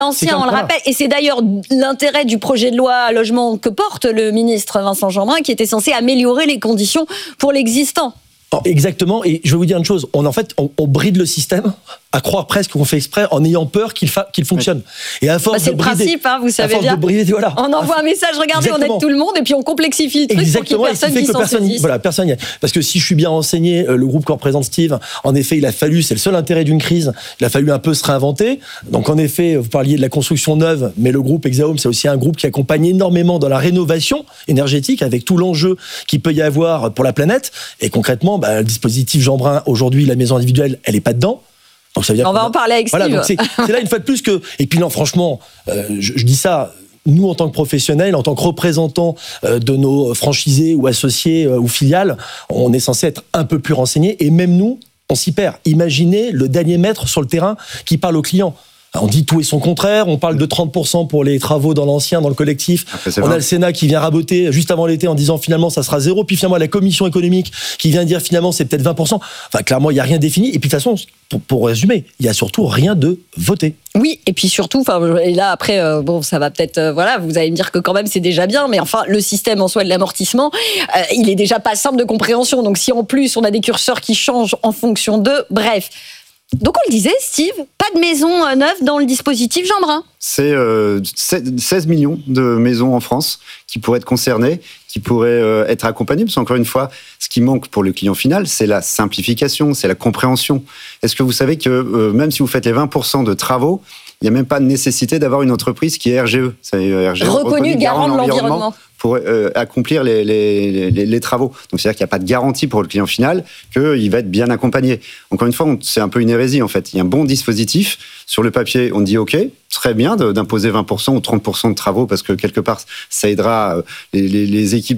Ancien, on le rappelle, et c'est d'ailleurs l'intérêt du projet de loi logement que porte le ministre Vincent Jeanbrun, qui était censé améliorer les conditions pour l'existant. Exactement, et je vais vous dire une chose, on bride le système à croire presque qu'on fait exprès en ayant peur qu'il fonctionne. Et à force c'est de brider, le principe, vous savez bien. Voilà. On envoie un message, regardez, Exactement. On aide tout le monde, et puis on complexifie le truc pour qu'il n'y ait personne qui s'en saisisse. Voilà, personne y est. Parce que si je suis bien renseigné, le groupe que représente Steve, en effet, c'est le seul intérêt d'une crise, il a fallu un peu se réinventer. Donc en effet, vous parliez de la construction neuve, mais le groupe Hexahome, c'est aussi un groupe qui accompagne énormément dans la rénovation énergétique, avec tout l'enjeu qu'il peut y avoir pour la planète. Et concrètement, le dispositif Jeanbrun, aujourd'hui, la maison individuelle, elle n'est pas dedans. Donc ça veut dire on va en parler avec Steve. Voilà, donc c'est là une fois de plus que... Et puis non, franchement, je dis ça... Nous, en tant que professionnels, en tant que représentants de nos franchisés ou associés ou filiales, on est censé être un peu plus renseignés. Et même nous, on s'y perd. Imaginez le dernier maître sur le terrain qui parle aux clients. On dit tout et son contraire, on parle de 30% pour les travaux dans l'ancien, dans le collectif. Après, on a le Sénat qui vient raboter juste avant l'été en disant finalement ça sera 0, puis finalement la commission économique qui vient dire finalement c'est peut-être 20%. Enfin clairement il n'y a rien défini, et puis de toute façon, pour résumer, il n'y a surtout rien de voté. Oui, et puis surtout, et là après, ça va peut-être, vous allez me dire que quand même c'est déjà bien, mais enfin le système en soi de l'amortissement, il est déjà pas simple de compréhension, donc si en plus on a des curseurs qui changent en fonction de, bref... Donc on le disait, Steve, pas de maison neuve dans le dispositif Jeanbrun. C'est 16 millions de maisons en France qui pourraient être concernées, qui pourraient être accompagnées. Parce qu'encore une fois, ce qui manque pour le client final, c'est la simplification, c'est la compréhension. Est-ce que vous savez que même si vous faites les 20% de travaux, il n'y a même pas de nécessité d'avoir une entreprise qui est RGE. RGE reconnu garant de l'environnement. Pour accomplir les travaux. Donc, c'est-à-dire qu'il n'y a pas de garantie pour le client final qu'il va être bien accompagné. Encore une fois, c'est un peu une hérésie, en fait. Il y a un bon dispositif. Sur le papier, on dit OK, très bien d'imposer 20% ou 30% de travaux parce que, quelque part, ça aidera les équipes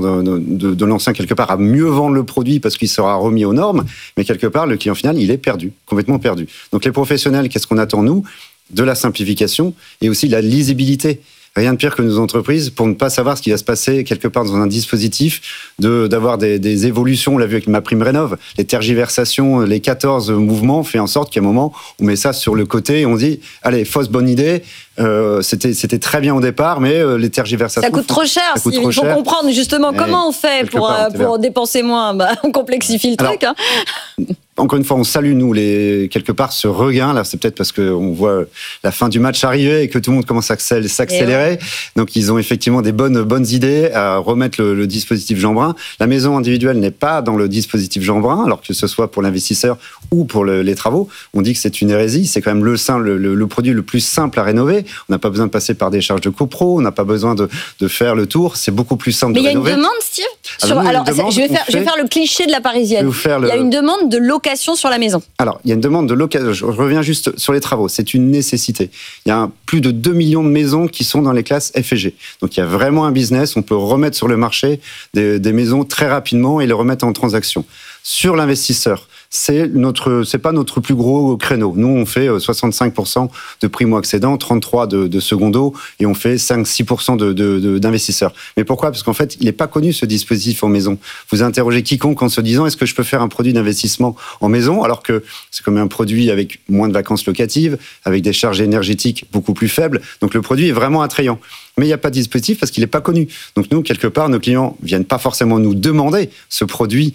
de l'ancien, quelque part, à mieux vendre le produit parce qu'il sera remis aux normes. Mais quelque part, le client final, il est perdu, complètement perdu. Donc, les professionnels, qu'est-ce qu'on attend, nous ? De la simplification et aussi de la lisibilité. Rien de pire que nos entreprises pour ne pas savoir ce qui va se passer quelque part dans un dispositif, d'avoir des évolutions. On l'a vu avec MaPrimeRénov', les tergiversations, les 14 mouvements fait en sorte qu'à un moment, on met ça sur le côté et on dit, allez, fausse bonne idée, c'était très bien au départ, mais les tergiversations... Ça coûte trop cher, Steve. Il faut comprendre justement comment on fait pour dépenser moins. On complexifie le truc. Encore une fois, on salue, nous, quelque part, ce regain. Là, c'est peut-être parce qu'on voit la fin du match arriver et que tout le monde commence à s'accélérer. Donc, ils ont effectivement des bonnes idées à remettre le dispositif Jeanbrun. La maison individuelle n'est pas dans le dispositif Jeanbrun, alors que ce soit pour l'investisseur ou pour les travaux. On dit que c'est une hérésie. C'est quand même le produit le plus simple à rénover. On n'a pas besoin de passer par des charges de copro. On n'a pas besoin de faire le tour. C'est beaucoup plus simple de rénover. Mais il y a une demande, Steve je vais faire le cliché de la parisienne. Il y a une demande de location sur la maison. Alors, il y a une demande de location. Je reviens juste sur les travaux. C'est une nécessité. Il y a plus de 2 millions de maisons qui sont dans les classes F et G. Donc, il y a vraiment un business. On peut remettre sur le marché des maisons très rapidement et les remettre en transaction. Sur l'investisseur, c'est pas notre plus gros créneau. Nous, on fait 65% de primo-accédants, 33% de secondo, et on fait 5-6% d'investisseurs. Mais pourquoi ? Parce qu'en fait, il n'est pas connu, ce dispositif en maison. Vous interrogez quiconque en se disant, est-ce que je peux faire un produit d'investissement en maison, alors que c'est comme un produit avec moins de vacances locatives, avec des charges énergétiques beaucoup plus faibles. Donc, le produit est vraiment attrayant. Mais il n'y a pas de dispositif parce qu'il n'est pas connu. Donc nous, quelque part, nos clients ne viennent pas forcément nous demander ce produit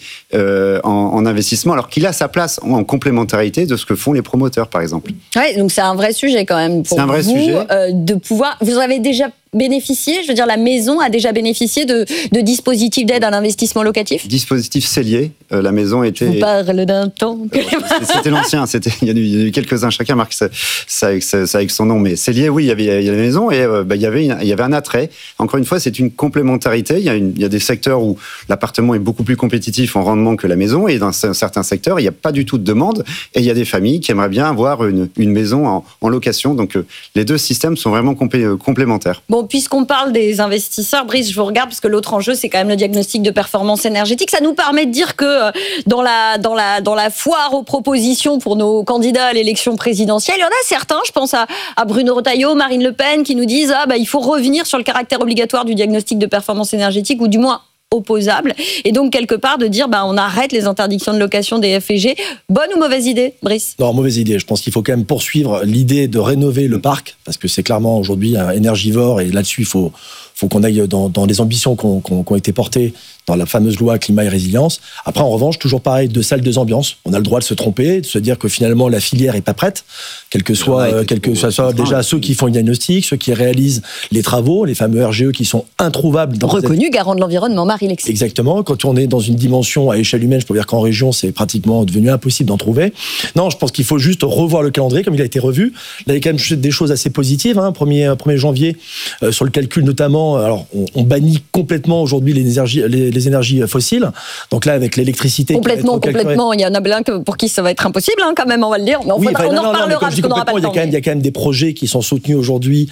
en investissement, alors qu'il a sa place en complémentarité de ce que font les promoteurs, par exemple. Oui, donc c'est un vrai sujet quand même pour vous, de pouvoir... Vous avez déjà bénéficié, je veux dire, la maison a déjà bénéficié de dispositifs d'aide à l'investissement locatif ? Dispositif cellier, la maison était... Je vous parle d'un temps. C'était l'ancien, il y en a eu quelques-uns, chacun marque ça avec son nom, mais cellier, oui, il y avait la maison et il y avait un attrait. Encore une fois, c'est une complémentarité. Il y a des secteurs où l'appartement est beaucoup plus compétitif en rendement que la maison, et dans certains secteurs, il n'y a pas du tout de demande, et il y a des familles qui aimeraient bien avoir une maison en location. Donc les deux systèmes sont vraiment complémentaires. Bon, puisqu'on parle des investisseurs, Brice, je vous regarde, parce que l'autre enjeu, c'est quand même le diagnostic de performance énergétique. Ça nous permet de dire que dans la foire aux propositions pour nos candidats à l'élection présidentielle, il y en a certains, je pense à Bruno Retailleau, Marine Le Pen, qui nous disent il faut revenir sur le caractère obligatoire du diagnostic de performance énergétique, ou du moins opposable. Et donc, quelque part, de dire, on arrête les interdictions de location des FG. Bonne ou mauvaise idée, Brice ? Non, mauvaise idée. Je pense qu'il faut quand même poursuivre l'idée de rénover le parc, parce que c'est clairement aujourd'hui un énergivore, et là-dessus, il faut qu'on aille dans les ambitions qui ont été portées dans la fameuse loi climat et résilience. Après, en revanche, toujours pareil, de salles, deux ambiances. On a le droit de se tromper, de se dire que finalement la filière est pas prête, quel que soit déjà ceux qui font le diagnostic, ceux qui réalisent les travaux, les fameux RGE qui sont introuvables. Reconnu garant de l'environnement, Marie Lexie. Exactement. Quand on est dans une dimension à échelle humaine, je peux dire qu'en région, c'est pratiquement devenu impossible d'en trouver. Non, je pense qu'il faut juste revoir le calendrier comme il a été revu. Là, il y a quand même des choses assez positives. 1er janvier, sur le calcul notamment, alors on bannit complètement aujourd'hui les énergies fossiles. Donc là, avec l'électricité... Complètement. Il y en a plein pour qui ça va être impossible, quand même, on va le dire. Mais on en reparlera parce qu'on n'aura pas le temps. Il y a quand même des projets qui sont soutenus aujourd'hui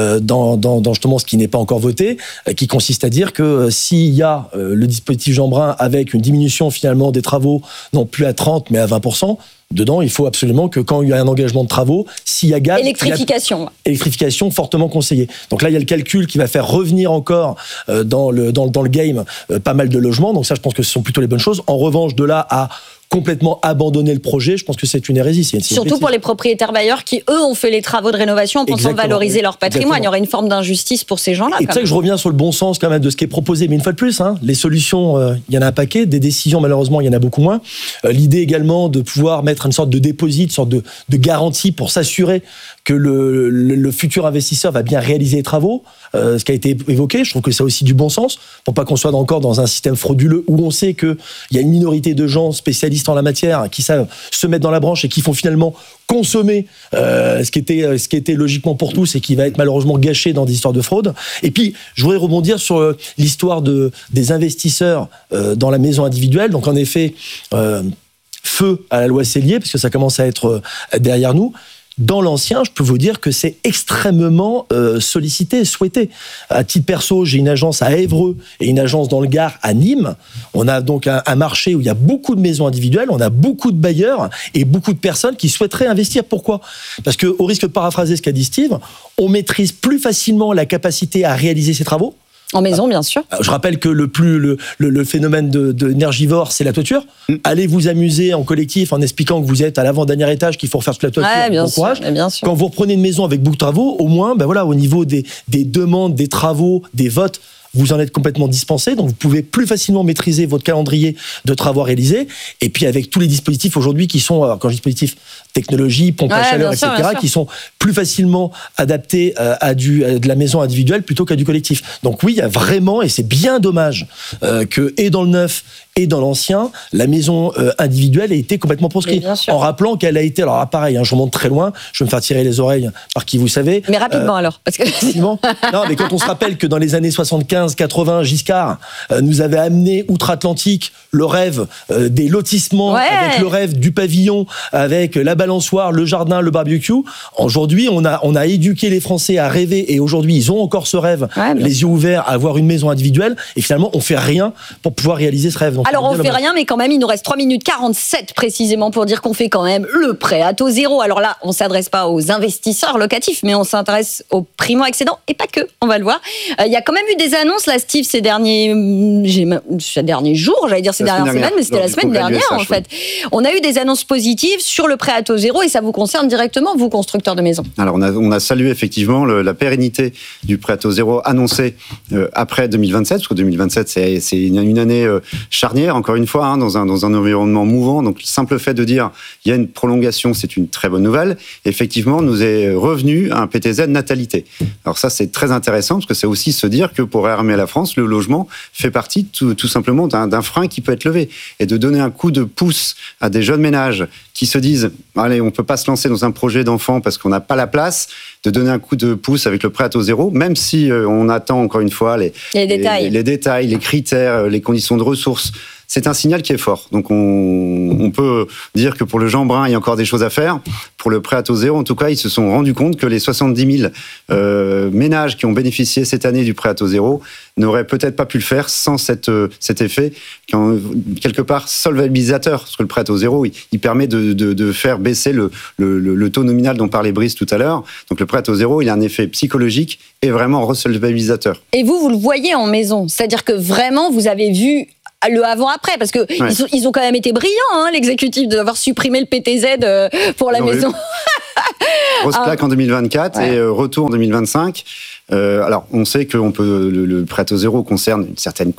dans justement ce qui n'est pas encore voté, qui consiste à dire que s'il y a le dispositif Jeanbrun avec une diminution finalement des travaux, non plus à 30 mais à 20%, dedans, il faut absolument que quand il y a un engagement de travaux, s'il y a gaz... Électrification fortement conseillée. Donc là, il y a le calcul qui va faire revenir encore dans le game pas mal de logements. Donc ça, je pense que ce sont plutôt les bonnes choses. En revanche, de là à complètement abandonner le projet, je pense que c'est une hérésie. Surtout pour les propriétaires bailleurs qui, eux, ont fait les travaux de rénovation en pensant valoriser leur patrimoine. Exactement. Il y aurait une forme d'injustice pour ces gens-là. Et c'est ça que je reviens sur le bon sens quand même de ce qui est proposé. Mais une fois de plus, les solutions, il y en a un paquet. Des décisions, malheureusement, il y en a beaucoup moins. L'idée également de pouvoir mettre une sorte de dépôt, une sorte de garantie pour s'assurer que le futur investisseur va bien réaliser les travaux, ce qui a été évoqué. Je trouve que c'est aussi du bon sens pour pas qu'on soit encore dans un système frauduleux où on sait qu'il y a une minorité de gens spécialistes en la matière qui savent se mettre dans la branche et qui font finalement consommer ce qui était logiquement pour tous et qui va être malheureusement gâché dans des histoires de fraude. Et puis, je voudrais rebondir sur l'histoire des investisseurs dans la maison individuelle. Donc, en effet, feu à la loi Sellier, parce que ça commence à être derrière nous. Dans l'ancien, je peux vous dire que c'est extrêmement sollicité, souhaité. À titre perso, j'ai une agence à Évreux et une agence dans le Gard à Nîmes. On a donc un marché où il y a beaucoup de maisons individuelles, on a beaucoup de bailleurs et beaucoup de personnes qui souhaiteraient investir. Pourquoi ? Parce qu'au risque de paraphraser ce qu'a dit Steve, on maîtrise plus facilement la capacité à réaliser ces travaux. En maison, bien sûr. Je rappelle que le phénomène de énergivore, c'est la toiture. Allez vous amuser en collectif en expliquant que vous êtes à l'avant-dernier étage, qu'il faut refaire toute la toiture. Ouais, bon courage. Bien sûr. Quand vous reprenez une maison avec beaucoup de travaux, au moins, au niveau des demandes, des travaux, des votes, vous en êtes complètement dispensé, donc vous pouvez plus facilement maîtriser votre calendrier de travaux réalisés. Et puis avec tous les dispositifs aujourd'hui qui sont, quand je dis dispositifs, technologie, pompe à chaleur, etc., qui sont plus facilement adaptés à de la maison individuelle plutôt qu'à du collectif. Donc oui, il y a vraiment, et c'est bien dommage, que et dans le neuf et dans l'ancien, la maison individuelle a été complètement proscrite. En rappelant qu'elle a été, alors pareil, je remonte très loin, je vais me faire tirer les oreilles par qui vous savez. Mais rapidement alors. Parce que... Non, mais quand on se rappelle que dans les années 75-80, Giscard nous avait amené outre-Atlantique le rêve des lotissements, avec le rêve du pavillon, avec la balançoire, le jardin, le barbecue. Aujourd'hui, on a éduqué les Français à rêver et aujourd'hui, ils ont encore ce rêve, les yeux ouverts, à avoir une maison individuelle et finalement, on fait rien pour pouvoir réaliser ce rêve. Donc, alors, on fait rien, mais quand même, il nous reste 3 minutes 47 précisément pour dire qu'on fait quand même le prêt à taux zéro. Alors là, on s'adresse pas aux investisseurs locatifs, mais on s'intéresse aux primo-accédants et pas que, on va le voir. Il y a quand même eu des annonces, là, Steve, ces derniers jours, j'allais dire ces dernières semaines, mais c'était la semaine dernière, en fait. On a eu des annonces positives sur le prêt à taux zéro et ça vous concerne directement, vous, constructeurs de maisons. Alors, on a salué effectivement la pérennité du prêt à taux zéro annoncé après 2027, parce que 2027, c'est une année charnière, encore une fois, dans un environnement mouvant. Donc, le simple fait de dire il y a une prolongation, c'est une très bonne nouvelle. Effectivement, nous est revenu un PTZ natalité. Alors ça, c'est très intéressant parce que c'est aussi se dire que pour réarmer la France, le logement fait partie tout simplement d'un frein qui peut être levé. Et de donner un coup de pouce à des jeunes ménages qui se disent allez, on peut pas se lancer dans un projet d'enfant parce qu'on n'a pas la place, de donner un coup de pouce avec le prêt à taux zéro, même si on attend encore une fois les détails, les critères, les conditions de ressources. c'est un signal qui est fort. Donc on peut dire que pour le Jeanbrun, il y a encore des choses à faire. Pour le prêt à taux zéro, en tout cas, ils se sont rendus compte que les 70 000 ménages qui ont bénéficié cette année du prêt à taux zéro n'auraient peut-être pas pu le faire sans cet effet, quelque part, solvabilisateur. Parce que le prêt à taux zéro, il permet de faire baisser le taux nominal dont parlait Brice tout à l'heure. Donc le prêt à taux zéro, il a un effet psychologique et vraiment resolvabilisateur. Et vous le voyez en maison, c'est-à-dire que vraiment, vous avez vu le avant-après, parce que ils ont quand même été brillants, l'exécutif, d'avoir supprimé le PTZ pour la maison. Grosse claque en 2024 et retour en 2025. Alors, on sait que le prêt à taux zéro concerne une certaine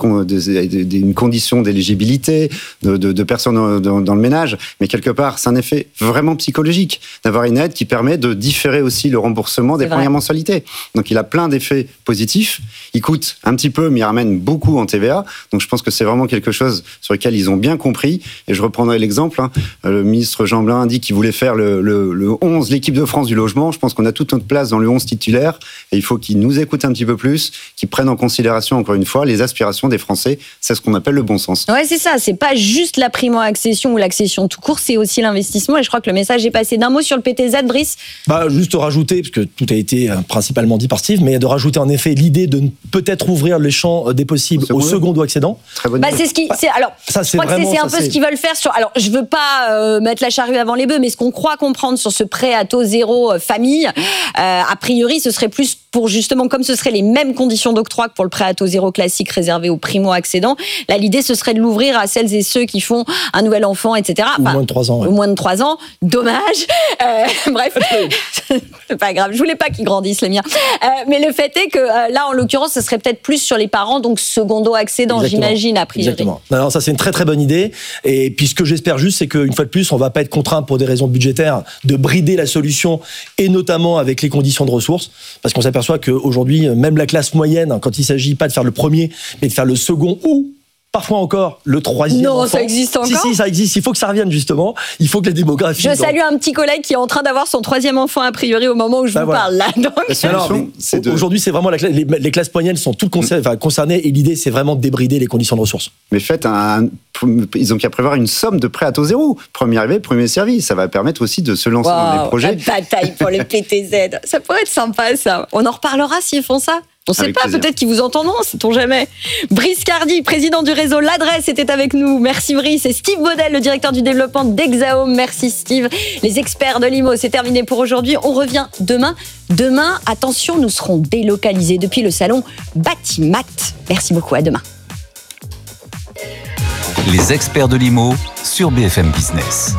une condition d'éligibilité de personnes dans le ménage, mais quelque part, c'est un effet vraiment psychologique d'avoir une aide qui permet de différer aussi le remboursement des premières mensualités. Donc, il a plein d'effets positifs. Il coûte un petit peu, mais il ramène beaucoup en TVA. Donc, je pense que c'est vraiment quelque chose sur lequel ils ont bien compris. Et je reprendrai l'exemple. Le ministre Jeanbrun dit qu'il voulait faire le 11, l'équipe de France du logement. Je pense qu'on a toute notre place dans le 11 titulaire et il faut qu'il nous écoutent un petit peu plus, qui prennent en considération, encore une fois, les aspirations des Français. C'est ce qu'on appelle le bon sens. Ouais, c'est ça. C'est pas juste la primo-accession ou l'accession tout court, c'est aussi l'investissement. Et je crois que le message est passé. D'un mot sur le PTZ, Brice ? Juste rajouter, parce que tout a été principalement dit par Steve, mais de rajouter en effet l'idée de peut-être ouvrir les champs des possibles au secondo-accédant. Très bonne idée. Je crois que c'est un peu ce qu'ils veulent faire sur. Alors, je veux pas mettre la charrue avant les bœufs, mais ce qu'on croit comprendre sur ce prêt à taux zéro famille, a priori, ce serait plus pour justement, comme ce seraient les mêmes conditions d'octroi que pour le prêt à taux zéro classique réservé aux primo-accédants, là, l'idée, ce serait de l'ouvrir à celles et ceux qui font un nouvel enfant, etc. Ou moins de 3 ans. Ou moins de 3 ans. Dommage. Bref, c'est pas grave. Je voulais pas qu'ils grandissent, les miens. Mais le fait est que là, en l'occurrence, ce serait peut-être plus sur les parents, donc secondo-accédants, j'imagine, a priori. Exactement. Alors ça, c'est une très très bonne idée. Et puis ce que j'espère juste, c'est qu'une fois de plus, on va pas être contraint pour des raisons budgétaires de brider la solution, et notamment avec les conditions de ressources, parce qu'on s'aperçoit qu'aujourd'hui, même la classe moyenne, quand il s'agit pas de faire le premier, mais de faire le second ou parfois encore le troisième enfant. Ça existe encore. Si, ça existe. Il faut que ça revienne, justement. Il faut que la démographie... Je salue un petit collègue qui est en train d'avoir son 3e enfant, a priori, au moment où je vous parle, là. Donc... Aujourd'hui, c'est vraiment les classes moyennes sont toutes concernées, et l'idée, c'est vraiment de débrider les conditions de ressources. Mais ils ont qu'à prévoir une somme de prêt à taux zéro. Premier arrivé, premier servi. Ça va permettre aussi de se lancer dans des projets. La bataille pour le PTZ. Ça pourrait être sympa, ça. On en reparlera s'ils font ça. On ne sait pas, peut-être qu'ils vous entendront, sait-on jamais. Brice Cardi, président du réseau L'Adresse, était avec nous. Merci Brice. Et Steve Baudel, le directeur du développement d'Exaome. Merci Steve. Les experts de l'IMO, c'est terminé pour aujourd'hui. On revient demain. Demain, attention, nous serons délocalisés depuis le salon Batimat. Merci beaucoup, à demain. Les experts de l'IMO sur BFM Business.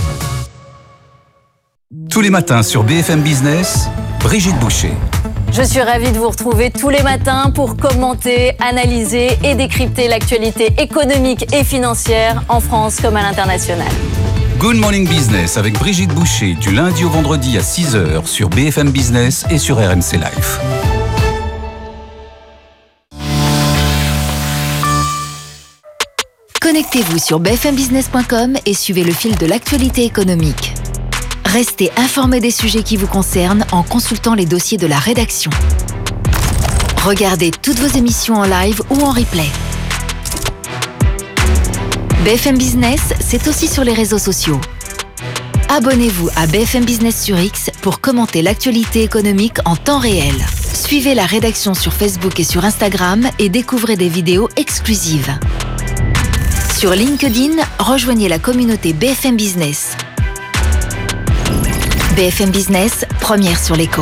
Tous les matins sur BFM Business, Brigitte Boucher. Je suis ravie de vous retrouver tous les matins pour commenter, analyser et décrypter l'actualité économique et financière en France comme à l'international. Good Morning Business avec Brigitte Boucher du lundi au vendredi à 6h sur BFM Business et sur RMC Live. Connectez-vous sur bfmbusiness.com et suivez le fil de l'actualité économique. Restez informés des sujets qui vous concernent en consultant les dossiers de la rédaction. Regardez toutes vos émissions en live ou en replay. BFM Business, c'est aussi sur les réseaux sociaux. Abonnez-vous à BFM Business sur X pour commenter l'actualité économique en temps réel. Suivez la rédaction sur Facebook et sur Instagram et découvrez des vidéos exclusives. Sur LinkedIn, rejoignez la communauté BFM Business. BFM Business, première sur l'écho.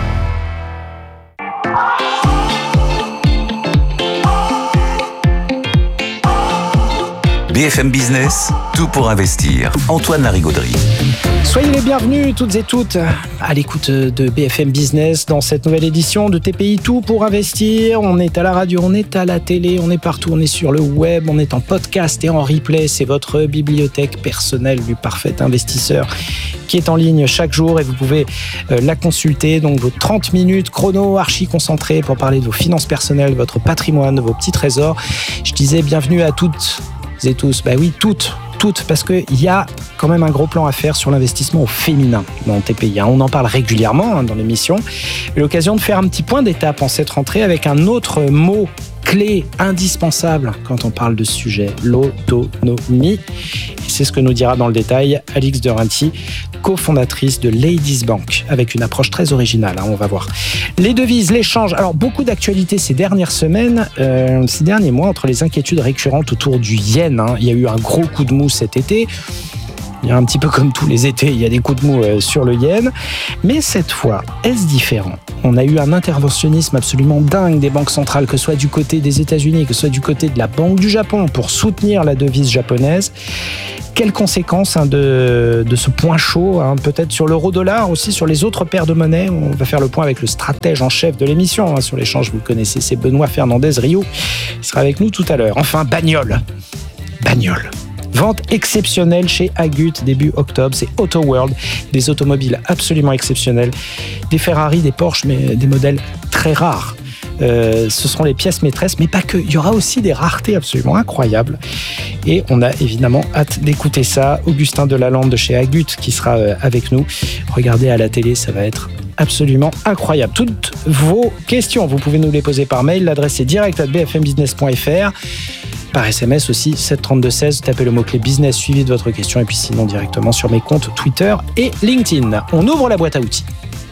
BFM Business, tout pour investir. Antoine Larigauderie. Soyez les bienvenus toutes et toutes à l'écoute de BFM Business dans cette nouvelle édition de TPI Tout pour investir. On est à la radio, on est à la télé, on est partout, on est sur le web, on est en podcast et en replay. C'est votre bibliothèque personnelle du parfait investisseur qui est en ligne chaque jour et vous pouvez la consulter. Donc vos 30 minutes chrono archi concentrés pour parler de vos finances personnelles, votre patrimoine, vos petits trésors. Je disais bienvenue à toutes et tous. Bah oui, toutes, parce qu'il y a quand même un gros plan à faire sur l'investissement au féminin dans TPI. On en parle régulièrement dans l'émission. J'ai l'occasion de faire un petit point d'étape en cette rentrée avec un autre mot clé indispensable quand on parle de ce sujet, l'autonomie. C'est ce que nous dira dans le détail Alix de Runty, cofondatrice de Ladies Bank, avec une approche très originale, on va voir. Les devises, l'échange, alors beaucoup d'actualités ces dernières semaines, ces derniers mois, entre les inquiétudes récurrentes autour du yen. Il y a eu un gros coup de mou cet été. Il y a un petit peu comme tous les étés, il y a des coups de mou sur le yen. Mais cette fois, est-ce différent ? On a eu un interventionnisme absolument dingue des banques centrales, que ce soit du côté des États-Unis, que ce soit du côté de la Banque du Japon, pour soutenir la devise japonaise. Quelles conséquences de ce point chaud, peut-être sur l'euro-dollar, aussi sur les autres paires de monnaie. On va faire le point avec le stratège en chef de l'émission sur l'échange, vous le connaissez, c'est Benoît Fernandez-Rio. Il sera avec nous tout à l'heure. Enfin, bagnole. Vente exceptionnelle chez Agut début octobre, c'est Auto World, des automobiles absolument exceptionnelles, des Ferrari, des Porsche, mais des modèles très rares. Ce seront les pièces maîtresses, mais pas que. Il y aura aussi des raretés absolument incroyables. Et on a évidemment hâte d'écouter ça. Augustin Delalande de chez Agut qui sera avec nous. Regardez à la télé, ça va être absolument incroyable. Toutes vos questions, vous pouvez nous les poser par mail. L'adresse est direct@bfmbusiness.fr. Par SMS aussi, 732-16, tapez le mot-clé business suivi de votre question et puis sinon directement sur mes comptes Twitter et LinkedIn. On ouvre la boîte à outils.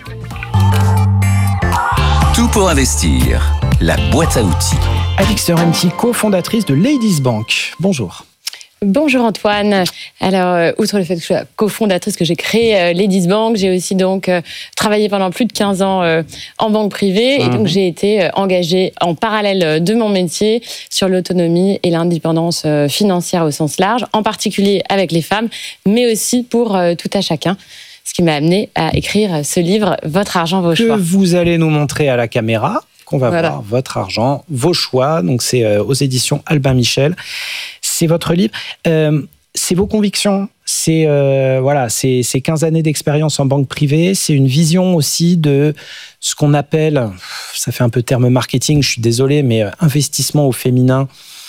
Tout pour investir, la boîte à outils. Alix de Runty, cofondatrice de Ladies Bank. Bonjour. Bonjour Antoine. Alors, outre le fait que je sois cofondatrice, que j'ai créé Ladies Bank, j'ai aussi donc travaillé pendant plus de 15 ans en banque privée et donc j'ai été engagée en parallèle de mon métier sur l'autonomie et l'indépendance financière au sens large, en particulier avec les femmes, mais aussi pour tout à chacun. Ce qui m'a amené à écrire ce livre, Votre argent, vos choix. Que vous allez nous montrer à la caméra. On va voir Votre argent, vos choix. Donc c'est aux éditions Albin Michel. C'est votre livre. C'est vos convictions. C'est 15 années d'expérience en banque privée. C'est une vision aussi de ce qu'on appelle, ça fait un peu terme marketing, je suis désolé, mais investissement au féminin.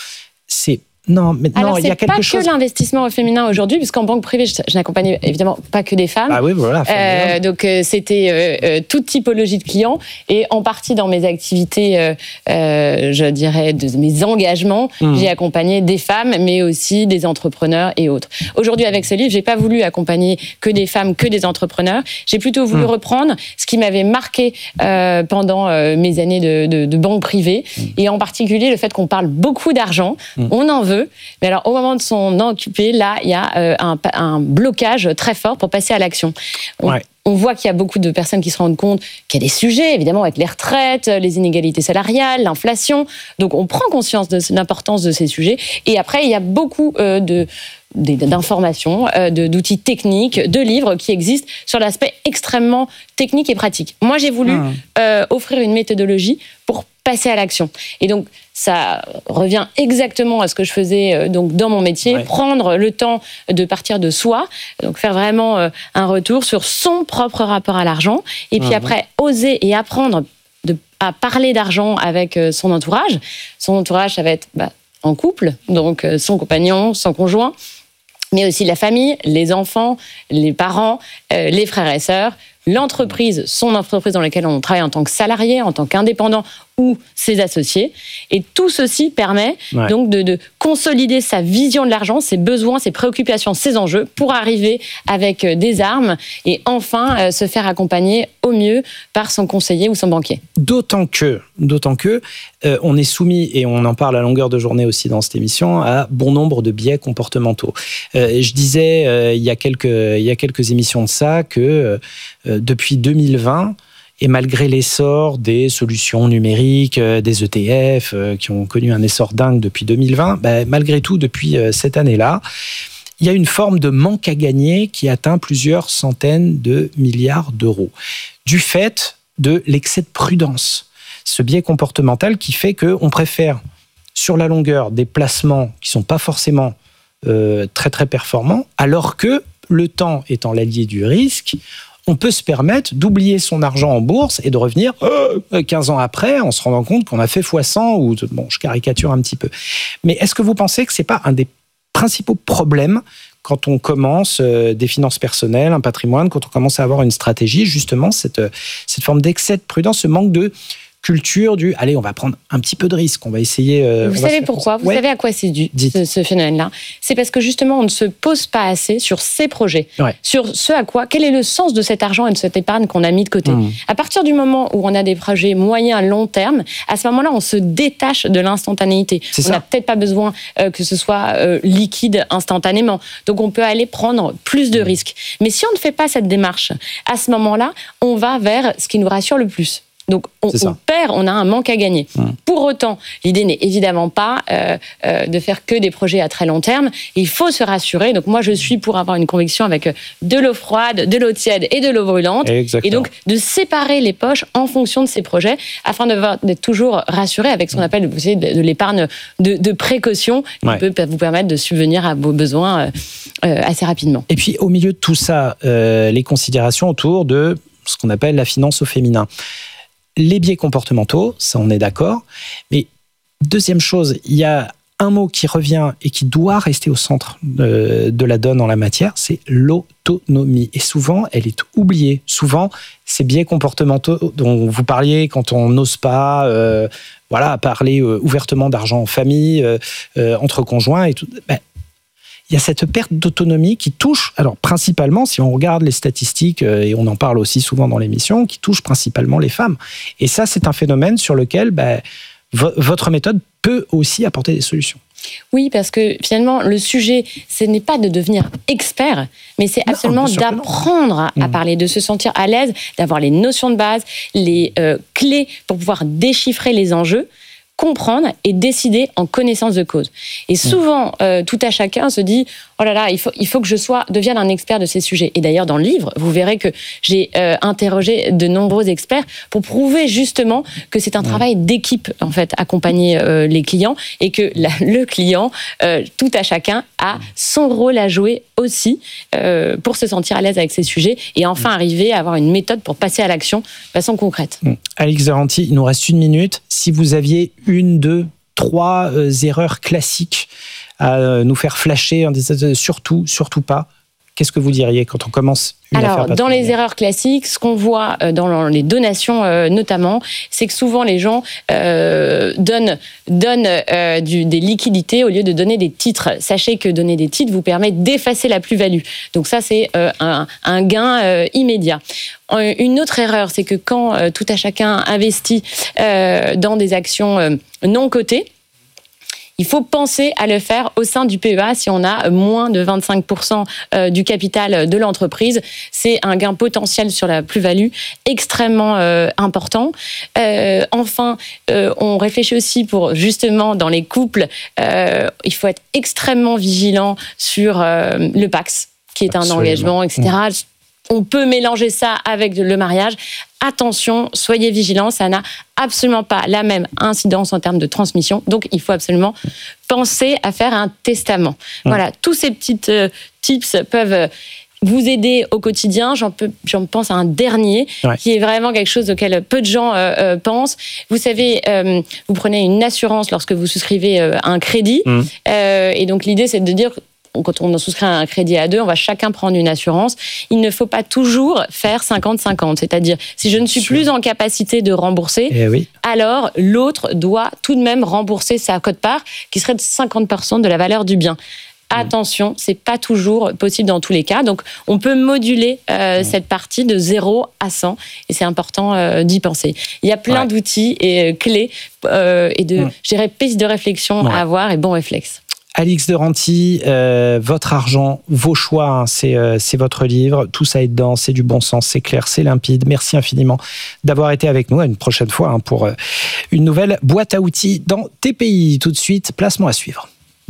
Alors, il y a quelque chose. C'est pas que l'investissement au féminin aujourd'hui, puisqu'en banque privée, je n'accompagne évidemment pas que des femmes. Ah oui, voilà. Donc, c'était toute typologie de clients. Et en partie dans mes activités, je dirais, de mes engagements, j'ai accompagné des femmes, mais aussi des entrepreneurs et autres. Aujourd'hui, avec ce livre, j'ai pas voulu accompagner que des femmes, que des entrepreneurs. J'ai plutôt voulu reprendre ce qui m'avait marqué pendant mes années de banque privée. Et en particulier, le fait qu'on parle beaucoup d'argent. On en veut. Mais alors, au moment de s'en occuper, là, il y a un blocage très fort pour passer à l'action. On voit qu'il y a beaucoup de personnes qui se rendent compte qu'il y a des sujets, évidemment, avec les retraites, les inégalités salariales, l'inflation. Donc, on prend conscience de l'importance de ces sujets. Et après, il y a beaucoup d'informations, d'outils techniques, de livres qui existent sur l'aspect extrêmement technique et pratique. Moi, j'ai voulu offrir une méthodologie pour passer à l'action. Et donc, ça revient exactement à ce que je faisais donc dans mon métier, prendre le temps de partir de soi, donc faire vraiment un retour sur son propre rapport à l'argent, et puis après, oser et apprendre à parler d'argent avec son entourage. Son entourage, ça va être en couple, donc son compagnon, son conjoint, mais aussi la famille, les enfants, les parents, les frères et sœurs, l'entreprise, son entreprise dans laquelle on travaille en tant que salarié, en tant qu'indépendant ou ses associés. Et tout ceci permet donc de consolider sa vision de l'argent, ses besoins, ses préoccupations, ses enjeux pour arriver avec des armes et enfin se faire accompagner au mieux par son conseiller ou son banquier. D'autant que on est soumis, et on en parle à longueur de journée aussi dans cette émission, à bon nombre de biais comportementaux. Je disais il y a quelques émissions de ça que depuis 2020, et malgré l'essor des solutions numériques, des ETF qui ont connu un essor dingue depuis 2020, malgré tout, depuis cette année-là, il y a une forme de manque à gagner qui atteint plusieurs centaines de milliards d'euros, du fait de l'excès de prudence. Ce biais comportemental qui fait qu'on préfère, sur la longueur, des placements qui ne sont pas forcément très très performants, alors que le temps étant l'allié du risque, on peut se permettre d'oublier son argent en bourse et de revenir 15 ans après en se rendant compte qu'on a fait x100 ou... Bon, je caricature un petit peu. Mais est-ce que vous pensez que ce n'est pas un des principaux problèmes quand on commence des finances personnelles, un patrimoine, quand on commence à avoir une stratégie, justement, cette forme d'excès de prudence, ce manque de culture du allez, on va prendre un petit peu de risque, on va essayer. Vous savez pourquoi ? Vous savez à quoi c'est dû, ce phénomène-là ? C'est parce que justement, on ne se pose pas assez sur ces projets, sur ce à quoi, quel est le sens de cet argent et de cette épargne qu'on a mis de côté. À partir du moment où on a des projets moyens à long terme, à ce moment-là, on se détache de l'instantanéité. On n'a peut-être pas besoin que ce soit liquide instantanément. Donc, on peut aller prendre plus de risques. Mais si on ne fait pas cette démarche, à ce moment-là, on va vers ce qui nous rassure le plus. Donc, on perd, on a un manque à gagner. Pour autant, l'idée n'est évidemment pas de faire que des projets à très long terme. Il faut se rassurer. Donc, moi, je suis pour avoir une conviction avec de l'eau froide, de l'eau tiède et de l'eau brûlante. Exactement. Et donc, de séparer les poches en fonction de ces projets afin d'être toujours rassuré avec ce qu'on appelle de l'épargne de précaution qui peut vous permettre de subvenir à vos besoins assez rapidement. Et puis, au milieu de tout ça, les considérations autour de ce qu'on appelle la finance au féminin. Les biais comportementaux, ça on est d'accord. Mais deuxième chose, il y a un mot qui revient et qui doit rester au centre de la donne en la matière, c'est l'autonomie. Et souvent, elle est oubliée. Souvent, ces biais comportementaux dont vous parliez quand on n'ose pas parler ouvertement d'argent en famille, entre conjoints et tout... il y a cette perte d'autonomie qui touche, alors principalement, si on regarde les statistiques, et on en parle aussi souvent dans l'émission, qui touche principalement les femmes. Et ça, c'est un phénomène sur lequel votre méthode peut aussi apporter des solutions. Oui, parce que finalement, le sujet, ce n'est pas de devenir expert, mais c'est absolument d'apprendre à parler, de se sentir à l'aise, d'avoir les notions de base, les clés pour pouvoir déchiffrer les enjeux, comprendre et décider en connaissance de cause. Et souvent, tout à chacun se dit « Oh là là, il faut que je devienne un expert de ces sujets ». Et d'ailleurs, dans le livre, vous verrez que j'ai interrogé de nombreux experts pour prouver justement que c'est un travail d'équipe, en fait, accompagner les clients et que le client, tout à chacun, a son rôle à jouer aussi pour se sentir à l'aise avec ces sujets et enfin arriver à avoir une méthode pour passer à l'action de façon concrète. Alix de Ranty, il nous reste 1 minute. Si vous aviez 1, 2, 3 erreurs classiques à nous faire flasher en disant surtout pas, qu'est-ce que vous diriez quand on commence une affaire patrimoniale ? Dans les erreurs classiques, ce qu'on voit dans les donations notamment, c'est que souvent les gens donnent des liquidités au lieu de donner des titres. Sachez que donner des titres vous permet d'effacer la plus-value. Donc ça, c'est un gain immédiat. Une autre erreur, c'est que quand tout à chacun investit dans des actions non cotées, il faut penser à le faire au sein du PEA si on a moins de 25% du capital de l'entreprise. C'est un gain potentiel sur la plus-value extrêmement important. Enfin, on réfléchit aussi pour justement dans les couples, il faut être extrêmement vigilant sur le PACS, qui est un engagement, etc. On peut mélanger ça avec le mariage. Attention, soyez vigilants, ça n'a absolument pas la même incidence en termes de transmission. Donc, il faut absolument penser à faire un testament. Voilà, tous ces petits tips peuvent vous aider au quotidien. J'en pense à un dernier qui est vraiment quelque chose auquel peu de gens pensent. Vous savez, vous prenez une assurance lorsque vous souscrivez un crédit. Et donc, l'idée, c'est de dire... Quand on souscrit un crédit à 2, on va chacun prendre une assurance. Il ne faut pas toujours faire 50-50. C'est-à-dire, si je ne suis plus en capacité de rembourser, alors l'autre doit tout de même rembourser sa quote-part, qui serait de 50% de la valeur du bien. Attention, c'est pas toujours possible dans tous les cas. Donc, on peut moduler cette partie de 0 à 100. Et c'est important d'y penser. Il y a plein d'outils et clés et je dirais, pistes de réflexion à avoir et bons réflexes. Alix de Ranty, votre argent, vos choix, c'est votre livre. Tout ça est dedans, c'est du bon sens, c'est clair, c'est limpide. Merci infiniment d'avoir été avec nous. À une prochaine fois pour une nouvelle boîte à outils dans TPI. Tout de suite, placement à suivre.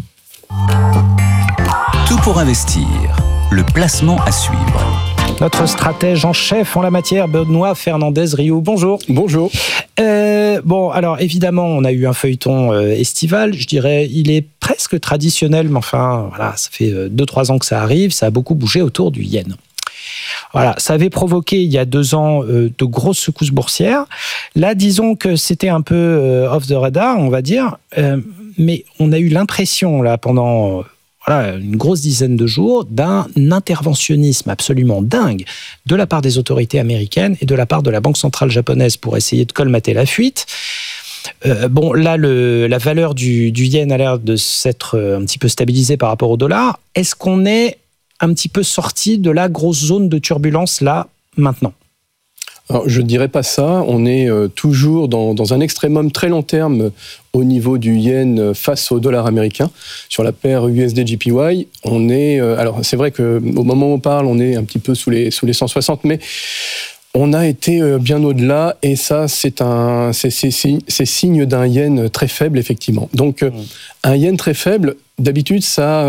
Tout pour investir. Le placement à suivre. Notre stratège en chef en la matière, Benoît Fernandez-Rioux. Bonjour. Bonjour. Alors évidemment, on a eu un feuilleton estival. Je dirais, il est presque traditionnel, mais enfin, voilà, ça fait 2-3 ans que ça arrive. Ça a beaucoup bougé autour du yen. Voilà, ça avait provoqué il y a 2 ans de grosses secousses boursières. Là, disons que c'était un peu off the radar, on va dire. Mais on a eu l'impression là pendant une grosse dizaine de jours d'un interventionnisme absolument dingue de la part des autorités américaines et de la part de la Banque centrale japonaise pour essayer de colmater la fuite. Là, la valeur du yen a l'air de s'être un petit peu stabilisée par rapport au dollar. Est-ce qu'on est un petit peu sorti de la grosse zone de turbulence là, maintenant ? Alors, je ne dirais pas ça. On est toujours dans un extrémum très long terme au niveau du yen face au dollar américain. Sur la paire USD-JPY, on est... alors, c'est vrai qu'au moment où on parle, on est un petit peu sous les 160, mais on a été bien au-delà, et ça, c'est signe d'un yen très faible, effectivement. Donc, un yen très faible, d'habitude, ça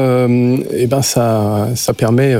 permet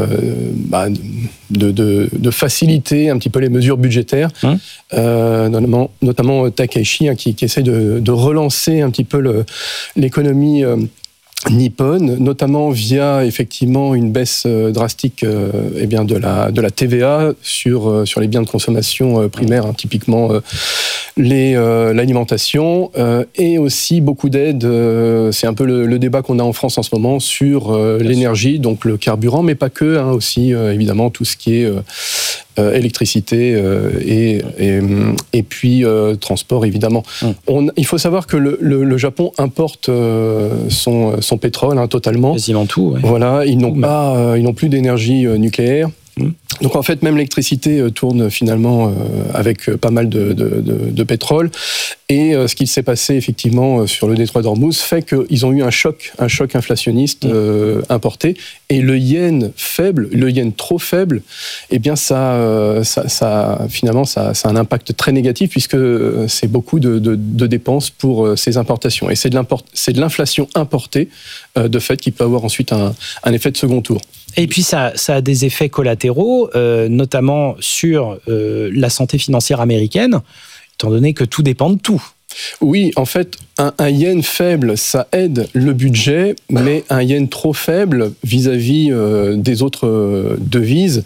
de faciliter un petit peu les mesures budgétaires, notamment Takaichi, qui essaie de relancer un petit peu l'économie nippone, notamment via effectivement une baisse drastique de la TVA sur les biens de consommation primaires, typiquement l'alimentation, et aussi beaucoup d'aides. C'est un peu le débat qu'on a en France en ce moment sur l'énergie, donc le carburant, mais pas que, aussi évidemment tout ce qui est électricité et puis transport, évidemment. Il faut savoir que le Japon importe son pétrole totalement. Quasiment tout. Ouais. Voilà, ils n'ont plus d'énergie nucléaire. Donc en fait, même l'électricité tourne finalement avec pas mal de pétrole. Et ce qu'il s'est passé effectivement sur le détroit d'Ormuz fait qu'ils ont eu un choc inflationniste importé. Et le yen faible, le yen trop faible, ça finalement ça a un impact très négatif, puisque c'est beaucoup de dépenses pour ces importations. Et c'est de l'inflation importée de fait qui peut avoir ensuite un effet de second tour. Et puis ça a des effets collatéraux, notamment sur la santé financière américaine, étant donné que tout dépend de tout. Oui, en fait, un yen faible, ça aide le budget, mais un yen trop faible vis-à-vis des autres devises,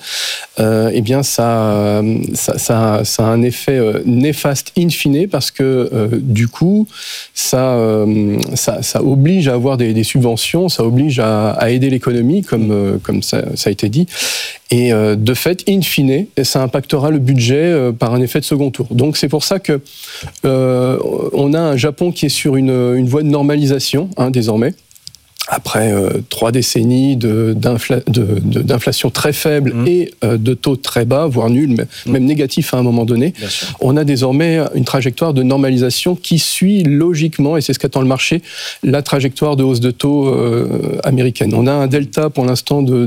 ça a un effet néfaste in fine, parce que du coup, ça oblige à avoir des subventions, ça oblige à aider l'économie, comme ça a été dit. Et de fait, in fine, ça impactera le budget par un effet de second tour. Donc c'est pour ça que on a un Japon qui est sur une voie de normalisation désormais. Après 3 décennies d'inflation très faible et de taux très bas, voire nuls, même négatifs à un moment donné, on a désormais une trajectoire de normalisation qui suit logiquement, et c'est ce qu'attend le marché, la trajectoire de hausse de taux américaine. On a un delta pour l'instant de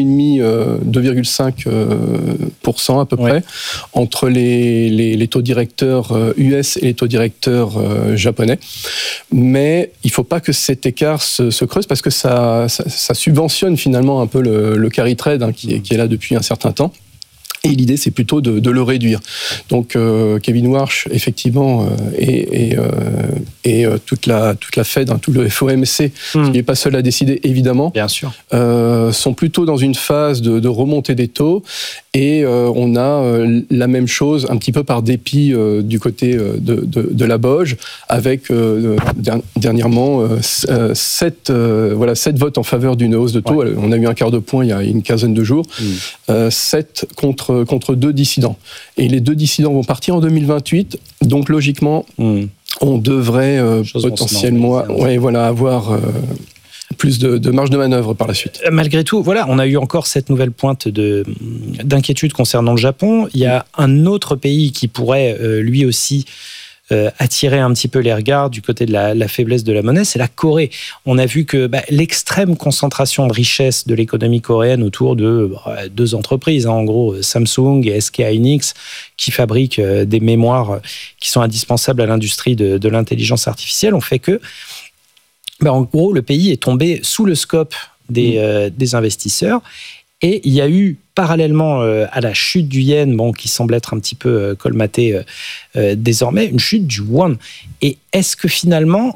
2,5% à peu près entre les taux directeurs US et les taux directeurs japonais. Mais il ne faut pas que cet écart se creuse, parce que ça subventionne finalement un peu le carry trade qui est là depuis un certain temps. Et l'idée, c'est plutôt de le réduire. Donc, Kevin Warsh, effectivement, et toute la Fed, tout le FOMC, qui n'est pas seul à décider, évidemment, bien sûr, sont plutôt dans une phase de remontée des taux. Et on a la même chose, un petit peu par dépit du côté de la BOJ, avec dernièrement 7 votes en faveur d'une hausse de taux. Ouais. On a eu un quart de point il y a une quinzaine de jours. 7 contre 2 dissidents. Et les 2 dissidents vont partir en 2028. Donc logiquement, on devrait potentiellement avoir plus de marge de manœuvre par la suite. Malgré tout, on a eu encore cette nouvelle pointe d'inquiétude concernant le Japon. Il y a un autre pays qui pourrait lui aussi attirer un petit peu les regards du côté de la faiblesse de la monnaie, c'est la Corée. On a vu que l'extrême concentration de richesse de l'économie coréenne autour de 2 entreprises, en gros Samsung et SK Hynix, qui fabriquent des mémoires qui sont indispensables à l'industrie de l'intelligence artificielle, ont fait que en gros, le pays est tombé sous le scope des investisseurs. Et il y a eu, parallèlement à la chute du yen, qui semble être un petit peu colmatée désormais, une chute du won. Et est-ce que finalement,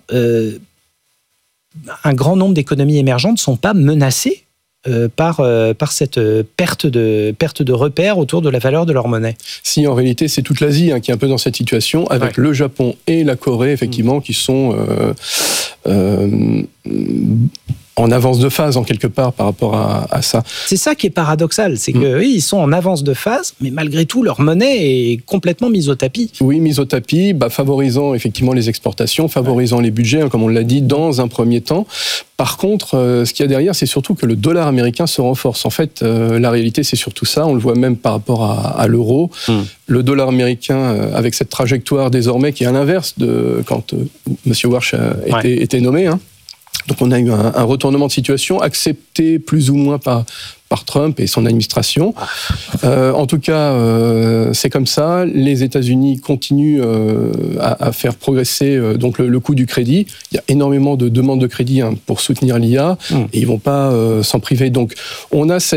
un grand nombre d'économies émergentes ne sont pas menacées par cette perte de repères autour de la valeur de leur monnaie? Si, en réalité, c'est toute l'Asie qui est un peu dans cette situation, avec le Japon et la Corée, effectivement, qui sont en avance de phase en quelque part par rapport à ça. C'est ça qui est paradoxal, c'est que oui, ils sont en avance de phase, mais malgré tout leur monnaie est complètement mise au tapis. Oui, mise au tapis, favorisant effectivement les exportations, favorisant les budgets, comme on l'a dit, dans un premier temps. Par contre, ce qu'il y a derrière, c'est surtout que le dollar américain se renforce. En fait, la réalité, c'est surtout ça. On le voit même par rapport à l'euro. Le dollar américain, avec cette trajectoire désormais qui est à l'inverse de quand M. Warsh était nommé. Donc on a eu un retournement de situation accepté plus ou moins par Trump et son administration. En tout cas, c'est comme ça. Les États-Unis continuent à faire progresser donc le coût du crédit. Il y a énormément de demandes de crédit pour soutenir l'IA et ils vont pas s'en priver. Donc on a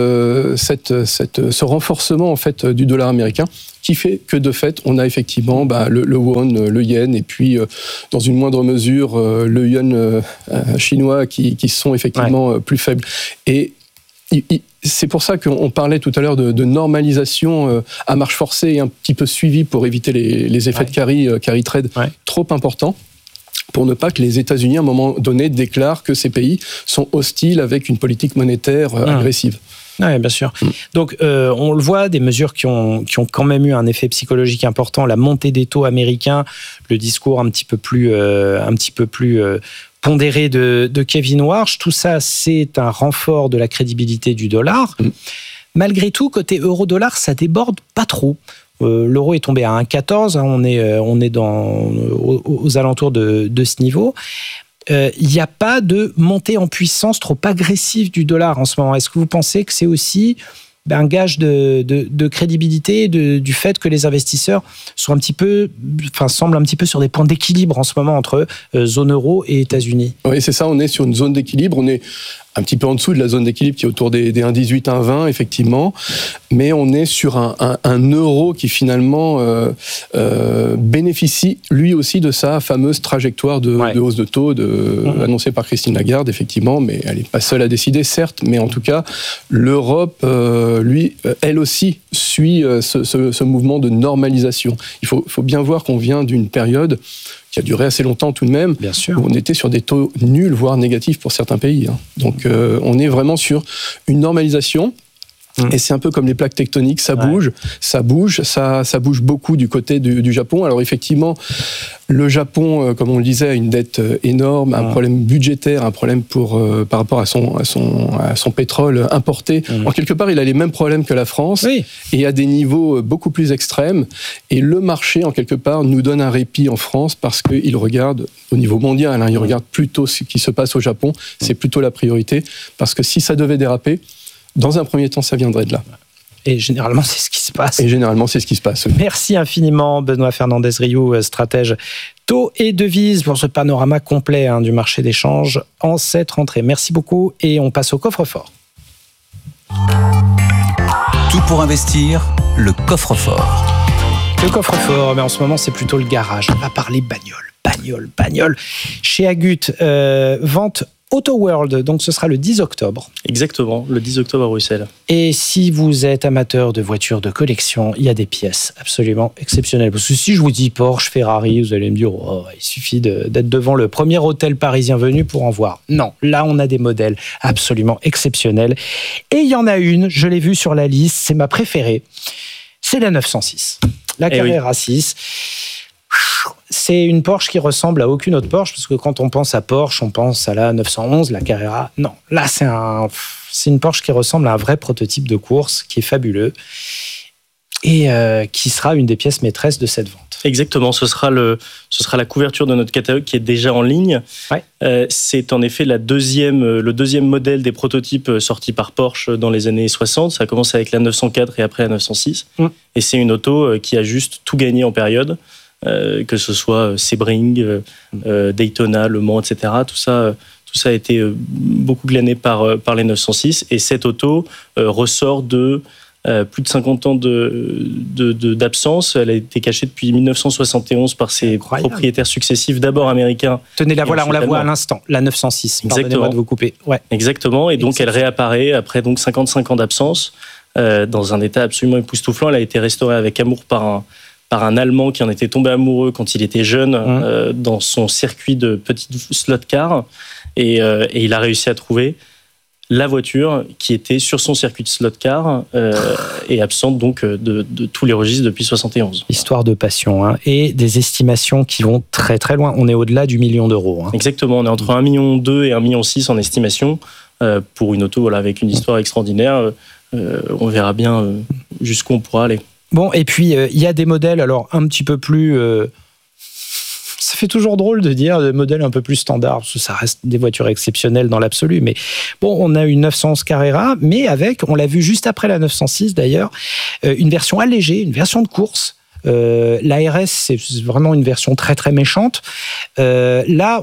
ce renforcement en fait du dollar américain qui fait que de fait, on a effectivement le won, le yen, et puis dans une moindre mesure le yuan chinois qui sont effectivement plus faibles. Et c'est pour ça qu'on parlait tout à l'heure de normalisation à marche forcée et un petit peu suivie pour éviter les effets de carry trade trop importants, pour ne pas que les États-Unis, à un moment donné, déclarent que ces pays sont hostiles avec une politique monétaire agressive. Oui, bien sûr. Donc, on le voit, des mesures qui ont quand même eu un effet psychologique important, la montée des taux américains, le discours un petit peu plus pondéré de Kevin Warsh, tout ça, c'est un renfort de la crédibilité du dollar. Malgré tout, côté euro-dollar, ça déborde pas trop. L'euro est tombé à 1,14, on est aux alentours de ce niveau. Il n'y a pas de montée en puissance trop agressive du dollar en ce moment. Est-ce que vous pensez que c'est aussi un gage de crédibilité du fait que les investisseurs semblent un petit peu sur des points d'équilibre en ce moment entre zone euro et États-Unis? Oui, c'est ça, on est sur une zone d'équilibre, on est un petit peu en dessous de la zone d'équilibre qui est autour des 1,18, 1,20 effectivement, mais on est sur un euro qui finalement bénéficie lui aussi de sa fameuse trajectoire de hausse de taux annoncée par Christine Lagarde effectivement, mais elle n'est pas seule à décider certes, mais en tout cas l'Europe elle aussi suit ce mouvement de normalisation. Il faut bien voir qu'on vient d'une période qui a duré assez longtemps tout de même, bien sûr, où on était sur des taux nuls, voire négatifs pour certains pays. Donc on est vraiment sur une normalisation. Et c'est un peu comme les plaques tectoniques, ça bouge beaucoup du côté du Japon. Alors effectivement, le Japon, comme on le disait, a une dette énorme, un problème budgétaire, un problème par rapport à son pétrole importé. En quelque part, il a les mêmes problèmes que la France, et à des niveaux beaucoup plus extrêmes. Et le marché, en quelque part, nous donne un répit en France parce qu'il regarde au niveau mondial, il regarde plutôt ce qui se passe au Japon. C'est plutôt la priorité, parce que si ça devait déraper, dans un premier temps, ça viendrait de là. Et généralement, c'est ce qui se passe. Oui. Merci infiniment, Benoît Fernandez-Rioux, stratège taux et devises, pour ce panorama complet du marché d'échange en cette rentrée. Merci beaucoup et on passe au coffre-fort. Tout pour investir, le coffre-fort. Le coffre-fort, mais en ce moment, c'est plutôt le garage. On va parler bagnole. Chez Agut, vente Auto World, donc ce sera le 10 octobre. Exactement, le 10 octobre à Bruxelles. Et si vous êtes amateur de voitures de collection, il y a des pièces absolument exceptionnelles. Parce que si je vous dis Porsche, Ferrari, vous allez me dire il suffit d'être devant le premier hôtel parisien venu pour en voir. Non, là on a des modèles absolument exceptionnels. Et il y en a une, je l'ai vue sur la liste, c'est ma préférée. C'est la 906, la Carrera 6. C'est une Porsche qui ressemble à aucune autre Porsche, parce que quand on pense à Porsche, on pense à la 911, la Carrera. Non, là, c'est une Porsche qui ressemble à un vrai prototype de course, qui est fabuleux, et qui sera une des pièces maîtresses de cette vente. Exactement, ce sera la couverture de notre catalogue qui est déjà en ligne. C'est en effet le deuxième modèle des prototypes sortis par Porsche dans les années 60. Ça a commencé avec la 904 et après la 906. Et c'est une auto qui a juste tout gagné en période. Que ce soit Sebring, Daytona, Le Mans, etc. Tout ça a été beaucoup glané par les 906. Et cette auto ressort de plus de 50 ans d'absence. Elle a été cachée depuis 1971 par ses propriétaires successifs, d'abord américains. Tenez, la voilà, on la voit à l'instant, la 906. Pardonnez-moi de vous couper. Exactement. Et donc, elle réapparaît après 55 ans d'absence, dans un état absolument époustouflant. Elle a été restaurée avec amour par par un Allemand qui en était tombé amoureux quand il était jeune dans son circuit de petites slot cars. Et il a réussi à trouver la voiture qui était sur son circuit de slot car et absente donc de tous les registres depuis 71. Histoire de passion, hein, et des estimations qui vont très très loin. On est au-delà du million d'euros. Hein. Exactement, on est entre 1,2 million et 1,6 million en estimation pour une auto avec une histoire extraordinaire. On verra bien jusqu'où on pourra aller. Bon, et puis il y a des modèles alors un petit peu plus... Ça fait toujours drôle de dire des modèles un peu plus standards, parce que ça reste des voitures exceptionnelles dans l'absolu. Mais bon, on a une 911 Carrera, mais avec, on l'a vu juste après la 906 d'ailleurs, une version allégée, une version de course. La RS, c'est vraiment une version très très méchante. Là,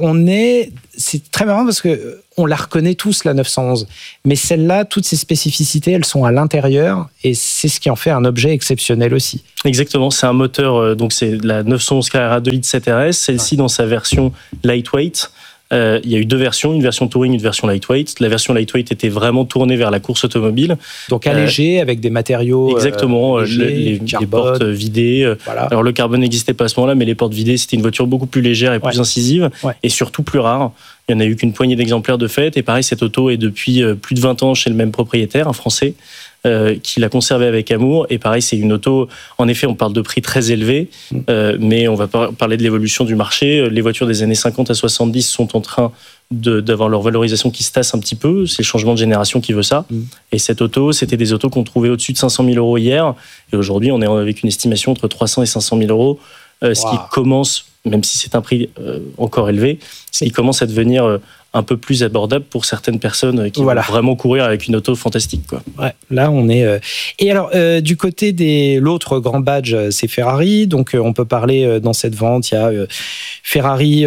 c'est très marrant parce que on la reconnaît tous, la 911. Mais celle-là, toutes ses spécificités, elles sont à l'intérieur et c'est ce qui en fait un objet exceptionnel aussi. Exactement, c'est un moteur, donc c'est la 911 Carrera 2 litres 7 RS, celle-ci dans sa version lightweight. Il y a eu deux versions, une version touring, une version lightweight. La version lightweight était vraiment tournée vers la course automobile. Donc allégée, avec des matériaux exactement, légers, les portes vidées. Voilà. Alors le carbone n'existait pas à ce moment-là, mais les portes vidées, c'était une voiture beaucoup plus légère et plus incisive, et surtout plus rare. Il n'y en a eu qu'une poignée d'exemplaires de fait. Et pareil, cette auto est depuis plus de 20 ans chez le même propriétaire, un Français, qui l'a conservée avec amour. Et pareil, c'est une auto, en effet, on parle de prix très élevés, mais on va parler de l'évolution du marché. Les voitures des années 50 à 70 sont en train d'avoir leur valorisation qui se tasse un petit peu. C'est le changement de génération qui veut ça. Et cette auto, c'était des autos qu'on trouvait au-dessus de 500 000 euros hier. Et aujourd'hui, on est avec une estimation entre 300 et 500 000 euros, ce qui commence, même si c'est un prix encore élevé, ce qui commence à devenir un peu plus abordable pour certaines personnes qui veulent vraiment courir avec une auto fantastique, quoi. Ouais, là on est. Et alors du côté l'autre grand badge, c'est Ferrari. Donc on peut parler dans cette vente, il y a Ferrari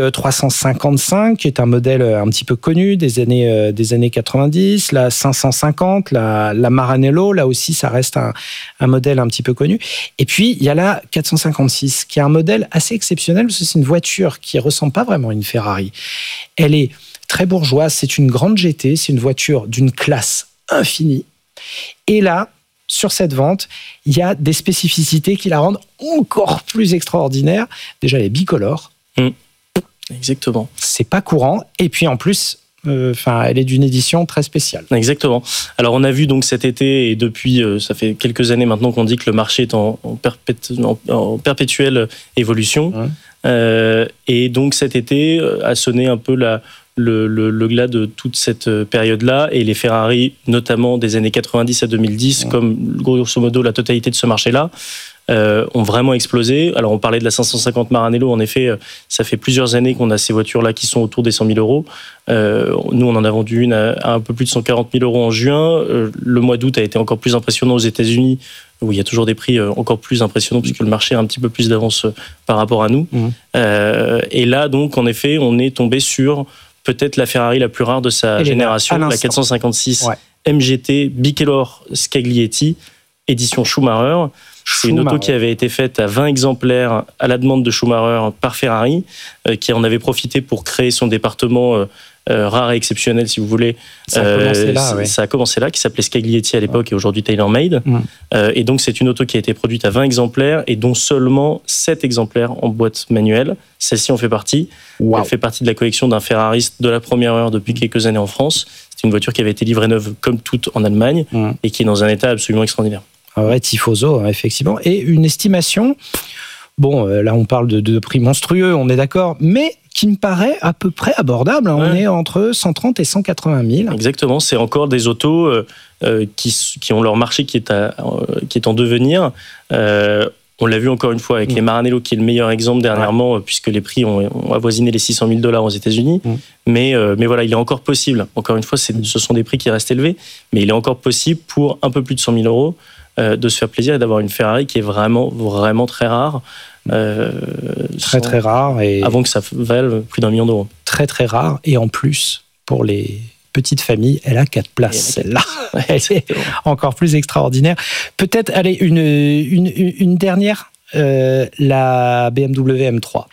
355 qui est un modèle un petit peu connu des années 90, la 550, la Maranello, là aussi ça reste un modèle un petit peu connu. Et puis il y a la 456 qui est un modèle assez exceptionnel parce que c'est une voiture qui ressemble pas vraiment à une Ferrari. Elle est très bourgeoise, c'est une grande GT, c'est une voiture d'une classe infinie. Et là, sur cette vente, il y a des spécificités qui la rendent encore plus extraordinaire. Déjà, elle est bicolore. Exactement. C'est pas courant. Et puis en plus, elle est d'une édition très spéciale. Exactement. Alors on a vu donc cet été, et depuis, ça fait quelques années maintenant qu'on dit que le marché est en perpétuelle évolution. Et donc cet été a sonné un peu le glas de toute cette période-là, et les Ferrari, notamment des années 90 à 2010, comme grosso modo la totalité de ce marché-là, ont vraiment explosé. Alors on parlait de la 550 Maranello, en effet, ça fait plusieurs années qu'on a ces voitures-là qui sont autour des 100 000 euros. Nous, on en a vendu une à un peu plus de 140 000 euros en juin. Le mois d'août a été encore plus impressionnant aux États-Unis, où il y a toujours des prix encore plus impressionnants puisque le marché a un petit peu plus d'avance par rapport à nous. Et là, donc, en effet, on est tombé sur peut-être la Ferrari la plus rare de sa génération, la 456 MGT Bicolor Scaglietti, édition Schumacher. C'est une auto qui avait été faite à 20 exemplaires à la demande de Schumacher par Ferrari, qui en avait profité pour créer son département rare et exceptionnel, si vous voulez. Ça a commencé là, qui s'appelait Scaglietti à l'époque et aujourd'hui TaylorMade. Et donc, c'est une auto qui a été produite à 20 exemplaires et dont seulement 7 exemplaires en boîte manuelle. Celle-ci en fait partie. Elle fait partie de la collection d'un ferrariste de la première heure depuis quelques années en France. C'est une voiture qui avait été livrée neuve comme toute en Allemagne et qui est dans un état absolument extraordinaire. Ah ouais, tifoso, effectivement. Et une estimation, bon, là on parle de prix monstrueux, on est d'accord, mais qui me paraît à peu près abordable. On est entre 130 et 180 000. Exactement, c'est encore des autos qui ont leur marché qui est en devenir. On l'a vu encore une fois avec les Maranello, qui est le meilleur exemple dernièrement, puisque les prix ont avoisiné les $600 000 aux États-Unis. Mais voilà, il est encore possible. Encore une fois, ce sont des prix qui restent élevés, mais il est encore possible pour un peu plus de 100 000 euros de se faire plaisir et d'avoir une Ferrari qui est vraiment, vraiment très rare. Très rare. Et avant que ça vale plus d'1 million d'euros. Très, très rare. Et en plus, pour les petites familles, elle a 4 places, celle-là. Elle est encore plus extraordinaire. Peut-être, allez, une dernière, la BMW M3.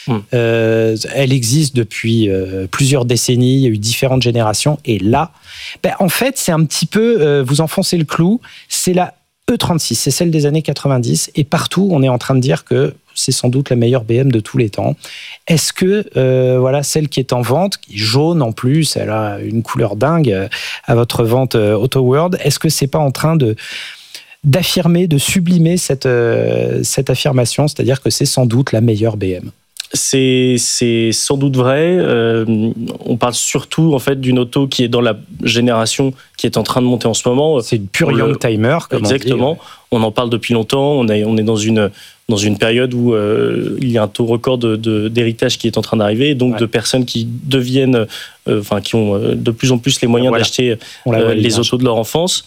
Elle existe depuis plusieurs décennies, il y a eu différentes générations, et là, en fait, c'est un petit peu, vous enfoncez le clou, c'est E36, c'est celle des années 90, et partout, on est en train de dire que c'est sans doute la meilleure BM de tous les temps. Est-ce que celle qui est en vente, qui est jaune en plus, elle a une couleur dingue à votre vente Auto World, est-ce que c'est pas en train d'affirmer, de sublimer cette affirmation, c'est-à-dire que c'est sans doute la meilleure BM? C'est sans doute vrai. On parle surtout en fait d'une auto qui est dans la génération qui est en train de monter en ce moment. C'est une pure young timer, comme exactement. on dit. On en parle depuis longtemps. On est dans une période où il y a un taux record d'héritage qui est en train d'arriver, donc de personnes qui deviennent, qui ont de plus en plus les moyens d'acheter les autos de leur enfance.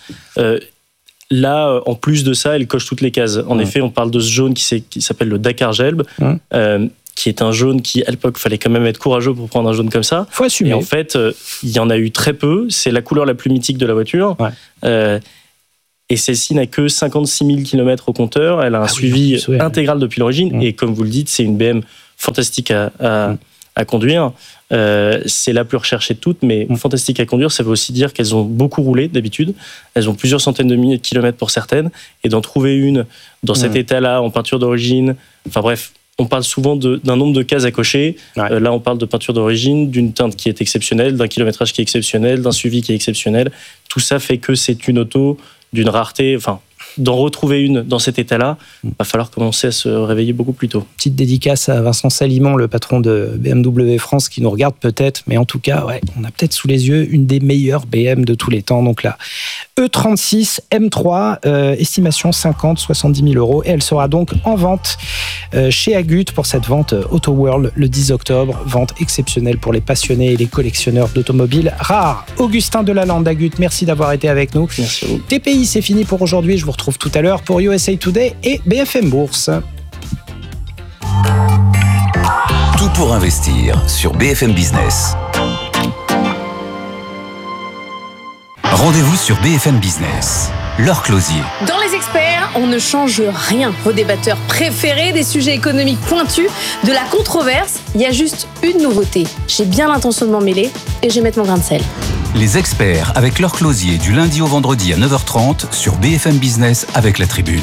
Là, en plus de ça, elle coche toutes les cases. En effet, on parle de ce jaune qui s'appelle le Dakar Gelb, qui est un jaune qui, à l'époque, fallait quand même être courageux pour prendre un jaune comme ça. Faut assumer. Et en fait, il y en a eu très peu. C'est la couleur la plus mythique de la voiture. Et celle-ci n'a que 56 000 km au compteur. Elle a un suivi intégral depuis l'origine. Et comme vous le dites, c'est une BM fantastique à conduire. C'est la plus recherchée de toutes, mais fantastique à conduire, ça veut aussi dire qu'elles ont beaucoup roulé d'habitude. Elles ont plusieurs centaines de milliers de kilomètres pour certaines. Et d'en trouver une dans cet état-là, en peinture d'origine, enfin bref, on parle souvent d'un nombre de cases à cocher. Là, on parle de peinture d'origine, d'une teinte qui est exceptionnelle, d'un kilométrage qui est exceptionnel, d'un suivi qui est exceptionnel. Tout ça fait que c'est une auto d'une rareté. Enfin, d'en retrouver une dans cet état-là, il va falloir commencer à se réveiller beaucoup plus tôt. Petite dédicace à Vincent Salimon, le patron de BMW France, qui nous regarde peut-être, mais en tout cas, on a peut-être sous les yeux une des meilleures BM de tous les temps. Donc là, E36 M3, estimation 50-70 000 euros, et elle sera donc en vente chez Agut pour cette vente Auto World le 10 octobre. Vente exceptionnelle pour les passionnés et les collectionneurs d'automobiles rares. Augustin Delalande d'Agut, merci d'avoir été avec nous. Merci à vous. TPI, c'est fini pour aujourd'hui. Je vous retrouve tout à l'heure pour USA Today et BFM Bourse. Tout pour investir sur BFM Business. Rendez-vous sur BFM Business. Laure Closier. Dans Les Experts, on ne change rien. Vos débatteurs préférés, des sujets économiques pointus, de la controverse. Il y a juste une nouveauté. J'ai bien l'intention de m'en mêler et je vais mettre mon grain de sel. Les Experts avec Laure Closier du lundi au vendredi à 9h30 sur BFM Business avec La Tribune.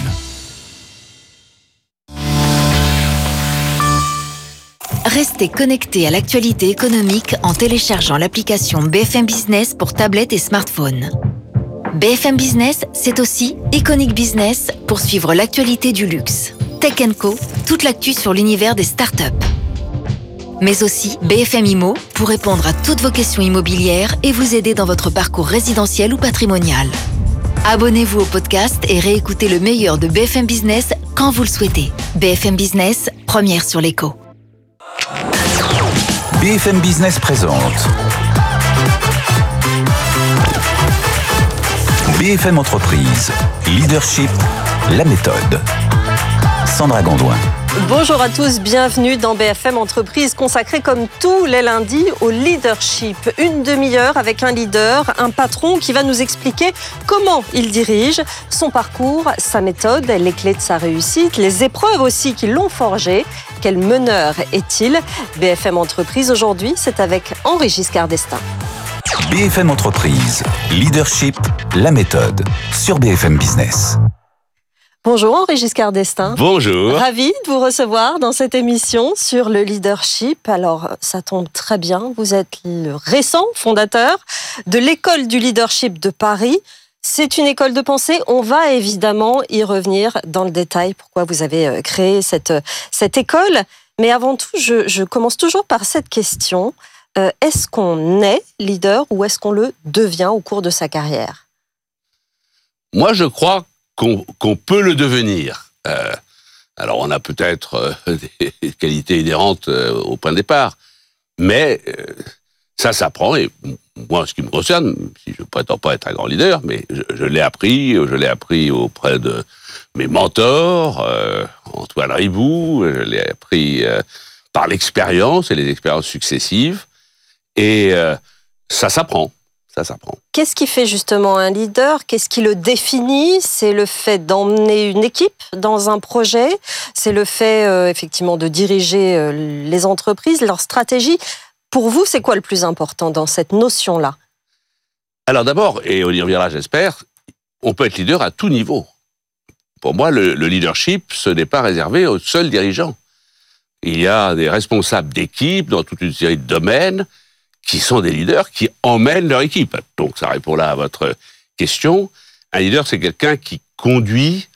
Restez connectés à l'actualité économique en téléchargeant l'application BFM Business pour tablette et smartphone. BFM Business, c'est aussi Iconic Business pour suivre l'actualité du luxe. Tech & Co, toute l'actu sur l'univers des startups. Mais aussi BFM Immo pour répondre à toutes vos questions immobilières et vous aider dans votre parcours résidentiel ou patrimonial. Abonnez-vous au podcast et réécoutez le meilleur de BFM Business quand vous le souhaitez. BFM Business, première sur l'écho. BFM Business présente BFM Entreprise, Leadership, la méthode. Sandra Gondouin. Bonjour à tous, bienvenue dans BFM Entreprise, consacrée comme tous les lundis au leadership. Une demi-heure avec un leader, un patron qui va nous expliquer comment il dirige, son parcours, sa méthode, les clés de sa réussite, les épreuves aussi qui l'ont forgé. Quel meneur est-il ? BFM Entreprise aujourd'hui, c'est avec Henri Giscard d'Estaing. BFM Entreprise, Leadership, la méthode, sur BFM Business. Bonjour Henri Giscard d'Estaing. Bonjour. Ravi de vous recevoir dans cette émission sur le leadership. Alors, ça tombe très bien, vous êtes le récent fondateur de l'école du leadership de Paris. C'est une école de pensée, on va évidemment y revenir dans le détail, pourquoi vous avez créé cette école. Mais avant tout, je commence toujours par cette question. Est-ce qu'on est leader ou est-ce qu'on le devient au cours de sa carrière ? Moi, je crois qu'on peut le devenir. Alors, on a peut-être des qualités inhérentes au point de départ, mais ça s'apprend. Et moi, ce qui me concerne, si je ne prétends pas être un grand leader, mais je l'ai appris auprès de mes mentors, Antoine Riboud, je l'ai appris par l'expérience et les expériences successives, et ça s'apprend. Ça s'apprend. Qu'est-ce qui fait justement un leader ? Qu'est-ce qui le définit ? C'est le fait d'emmener une équipe dans un projet ? C'est le fait effectivement de diriger les entreprises, leur stratégie ? Pour vous, c'est quoi le plus important dans cette notion-là ? Alors d'abord, et on y reviendra j'espère, on peut être leader à tout niveau. Pour moi, le leadership, ce n'est pas réservé aux seuls dirigeants. Il y a des responsables d'équipe dans toute une série de domaines qui sont des leaders qui emmènent leur équipe. Donc, ça répond là à votre question. Un leader, c'est quelqu'un qui conduit,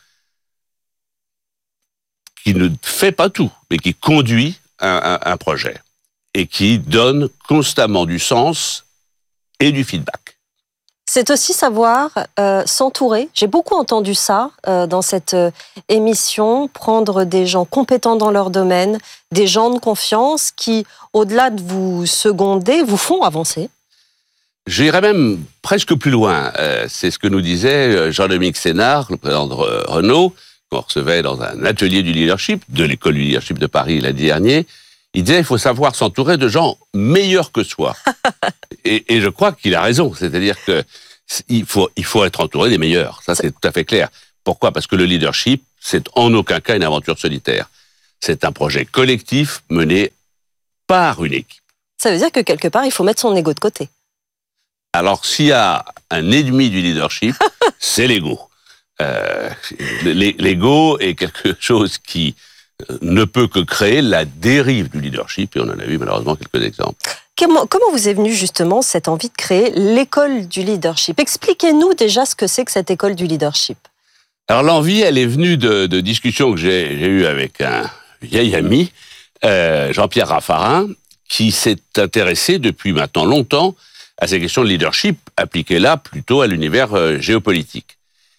qui ne fait pas tout, mais qui conduit un projet et qui donne constamment du sens et du feedback. C'est aussi savoir s'entourer. J'ai beaucoup entendu ça dans cette émission, prendre des gens compétents dans leur domaine, des gens de confiance qui, au-delà de vous seconder, vous font avancer. J'irais même presque plus loin. C'est ce que nous disait Jean-Dominique Sénard, le président de Renault, qu'on recevait dans un atelier du leadership, de l'école du leadership de Paris l'année dernière. Il disait qu'il faut savoir s'entourer de gens meilleurs que soi. et je crois qu'il a raison. C'est-à-dire qu'il faut être entouré des meilleurs. Ça, c'est tout à fait clair. Pourquoi ? Parce que le leadership, c'est en aucun cas une aventure solitaire. C'est un projet collectif mené par une équipe. Ça veut dire que quelque part, il faut mettre son ego de côté. Alors, s'il y a un ennemi du leadership, c'est l'ego. L'ego est quelque chose qui ne peut que créer la dérive du leadership, et on en a vu malheureusement quelques exemples. Comment vous est venue justement cette envie de créer l'école du leadership ? Expliquez-nous déjà ce que c'est que cette école du leadership. Alors l'envie, elle est venue de discussions que j'ai eues avec un vieil ami, Jean-Pierre Raffarin, qui s'est intéressé depuis maintenant longtemps à ces questions de leadership, appliquées là plutôt à l'univers géopolitique.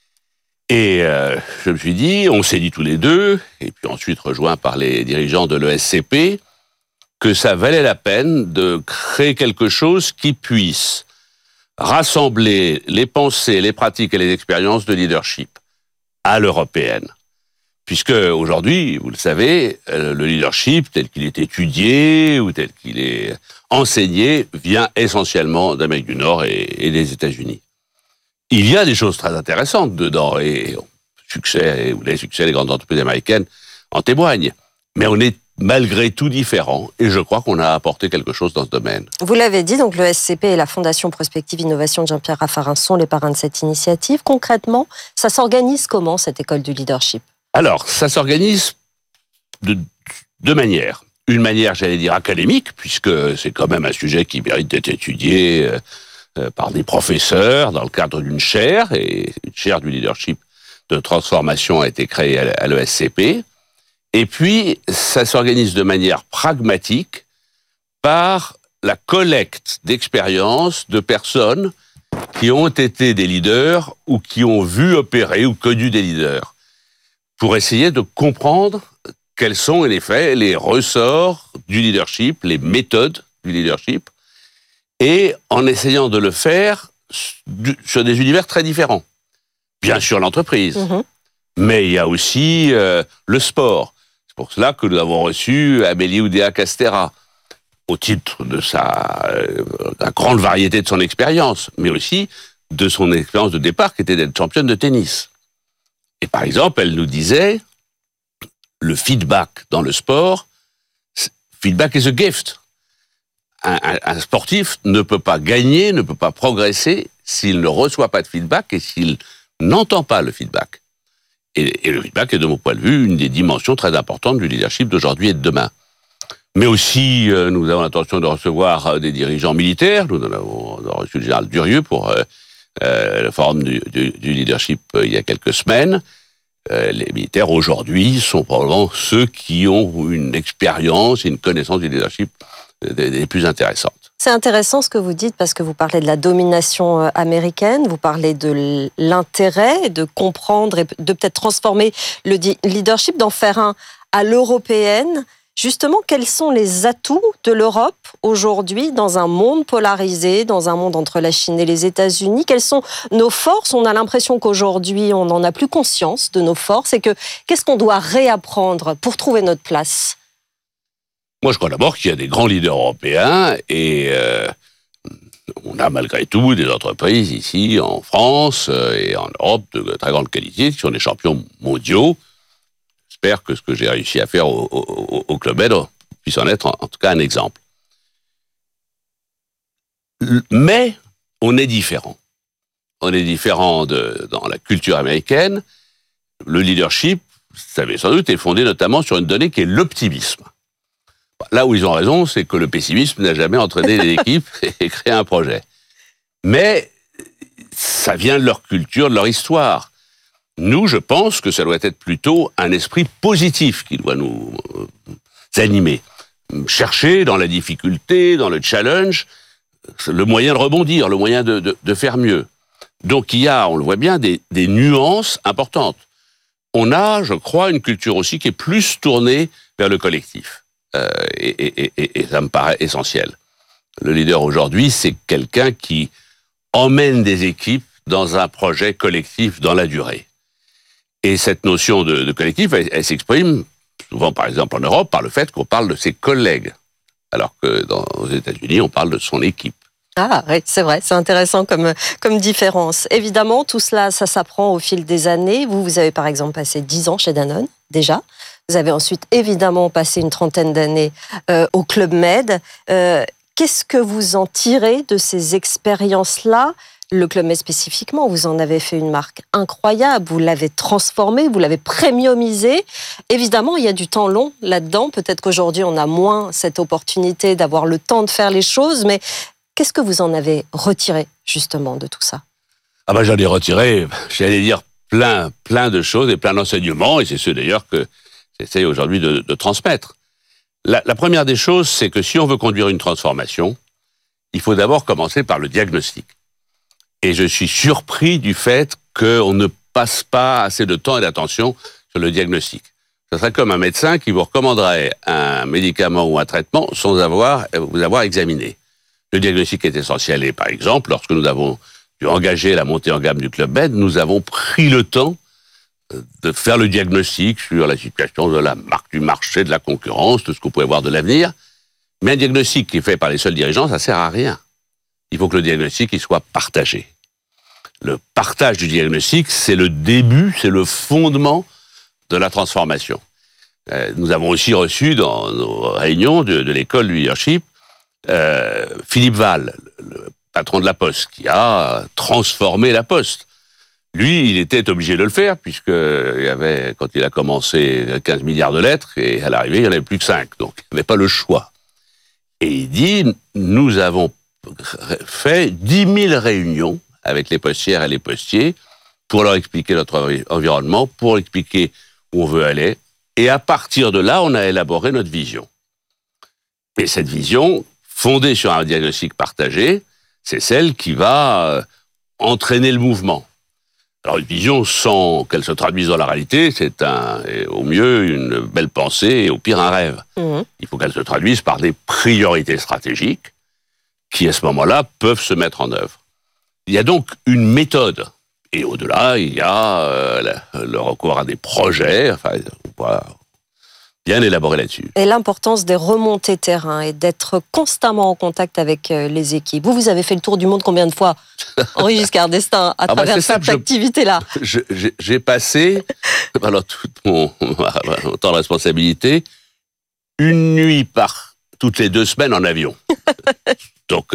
Et je me suis dit, on s'est dit tous les deux, et puis ensuite rejoint par les dirigeants de l'ESCP, que ça valait la peine de créer quelque chose qui puisse rassembler les pensées, les pratiques et les expériences de leadership à l'européenne. Puisque aujourd'hui, vous le savez, le leadership tel qu'il est étudié ou tel qu'il est enseigné vient essentiellement d'Amérique du Nord et des États-Unis. Il y a des choses très intéressantes dedans, et les succès des grandes entreprises américaines en témoignent. Mais on est malgré tout différents, et je crois qu'on a apporté quelque chose dans ce domaine. Vous l'avez dit, donc le SCP et la Fondation Prospective Innovation de Jean-Pierre Raffarin sont les parrains de cette initiative. Concrètement, ça s'organise comment, cette école du leadership ? Alors, ça s'organise de deux manières. Une manière, j'allais dire, académique, puisque c'est quand même un sujet qui mérite d'être étudié par des professeurs dans le cadre d'une chaire, et une chaire du leadership de transformation a été créée à l'ESCP. Et puis, ça s'organise de manière pragmatique par la collecte d'expériences de personnes qui ont été des leaders ou qui ont vu opérer ou connu des leaders, pour essayer de comprendre quels sont en effet les ressorts du leadership, les méthodes du leadership, et en essayant de le faire sur des univers très différents. Bien sûr l'entreprise, mais il y a aussi le sport. C'est pour cela que nous avons reçu Amélie Oudéa-Castéra, au titre de la grande variété de son expérience, mais aussi de son expérience de départ, qui était d'être championne de tennis. Et par exemple, elle nous disait, le feedback dans le sport, feedback is a gift. Un sportif ne peut pas gagner, ne peut pas progresser s'il ne reçoit pas de feedback et s'il n'entend pas le feedback. Et le feedback est, de mon point de vue, une des dimensions très importantes du leadership d'aujourd'hui et de demain. Mais aussi, nous avons l'intention de recevoir des dirigeants militaires. Nous avons reçu le général Durieux pour le forum du leadership il y a quelques semaines. Les militaires, aujourd'hui, sont probablement ceux qui ont une expérience et une connaissance du leadership des plus intéressantes. C'est intéressant ce que vous dites, parce que vous parlez de la domination américaine, vous parlez de l'intérêt de comprendre et de peut-être transformer le leadership, d'en faire un à l'européenne. Justement, quels sont les atouts de l'Europe aujourd'hui dans un monde polarisé, dans un monde entre la Chine et les États-Unis ? Quelles sont nos forces ? On a l'impression qu'aujourd'hui, on n'en a plus conscience de nos forces. Et qu'est-ce qu'on doit réapprendre pour trouver notre place ? Moi, je crois d'abord qu'il y a des grands leaders européens, et on a malgré tout des entreprises ici, en France et en Europe, de très grande qualité, qui sont des champions mondiaux. J'espère que ce que j'ai réussi à faire au Club Med puisse en être en tout cas un exemple. Mais on est différent. On est différent dans la culture américaine. Le leadership, vous savez sans doute, est fondé notamment sur une donnée qui est l'optimisme. Là où ils ont raison, c'est que le pessimisme n'a jamais entraîné les équipes et créé un projet. Mais ça vient de leur culture, de leur histoire. Nous, je pense que ça doit être plutôt un esprit positif qui doit nous animer. Chercher dans la difficulté, dans le challenge, le moyen de rebondir, le moyen de faire mieux. Donc il y a, on le voit bien, des nuances importantes. On a, je crois, une culture aussi qui est plus tournée vers le collectif. Et ça me paraît essentiel. Le leader aujourd'hui, c'est quelqu'un qui emmène des équipes dans un projet collectif dans la durée. Et cette notion de collectif, elle s'exprime souvent, par exemple, en Europe, par le fait qu'on parle de ses collègues, alors que aux États-Unis, on parle de son équipe. Ah oui, c'est vrai, c'est intéressant comme différence. Évidemment, tout cela, ça s'apprend au fil des années. Vous avez par exemple passé 10 ans chez Danone, déjà. Vous avez ensuite évidemment passé une trentaine d'années au Club Med. Qu'est-ce que vous en tirez de ces expériences-là ? Le Club Med spécifiquement, vous en avez fait une marque incroyable, vous l'avez transformé, vous l'avez premiumisé. Évidemment, il y a du temps long là-dedans. Peut-être qu'aujourd'hui, on a moins cette opportunité d'avoir le temps de faire les choses, mais qu'est-ce que vous en avez retiré justement de tout ça ? Ah ben, j'en ai retiré, j'allais dire, plein de choses et plein d'enseignements, et c'est ceux d'ailleurs que j'essaie aujourd'hui de transmettre. La première des choses, c'est que si on veut conduire une transformation, il faut d'abord commencer par le diagnostic. Et je suis surpris du fait qu'on ne passe pas assez de temps et d'attention sur le diagnostic. Ce serait comme un médecin qui vous recommanderait un médicament ou un traitement sans vous avoir examiné. Le diagnostic est essentiel et par exemple, lorsque nous avons dû engager la montée en gamme du Club Med, nous avons pris le temps de faire le diagnostic sur la situation de la marque, du marché, de la concurrence, de ce qu'on pouvait voir de l'avenir. Mais un diagnostic qui est fait par les seuls dirigeants, ça sert à rien. Il faut que le diagnostic il soit partagé. Le partage du diagnostic, c'est le début, c'est le fondement de la transformation. Nous avons aussi reçu dans nos réunions de l'école du leadership Philippe Val, le patron de la Poste, qui a transformé la Poste. Lui, il était obligé de le faire, puisque il y avait, quand il a commencé, 15 milliards de lettres, et à l'arrivée, il n'y en avait plus que 5. Donc, il n'avait pas le choix. Et il dit, nous avons fait 10 000 réunions avec les postières et les postiers pour leur expliquer notre environnement, pour expliquer où on veut aller. Et à partir de là, on a élaboré notre vision. Et cette vision, fondée sur un diagnostic partagé, c'est celle qui va entraîner le mouvement. Alors une vision sans qu'elle se traduise dans la réalité, c'est au mieux une belle pensée et au pire un rêve. Il faut qu'elle se traduise par des priorités stratégiques qui, à ce moment-là, peuvent se mettre en œuvre. Il y a donc une méthode. Et au-delà, il y a le recours à des projets. Enfin, on va bien élaborer là-dessus. Et l'importance des remontées terrain et d'être constamment en contact avec les équipes. Vous avez fait le tour du monde combien de fois, Henri Giscard d'Estaing, à travers cette activité-là ? J'ai passé, alors tout mon temps de responsabilité, une nuit toutes les 2 semaines en avion. Donc,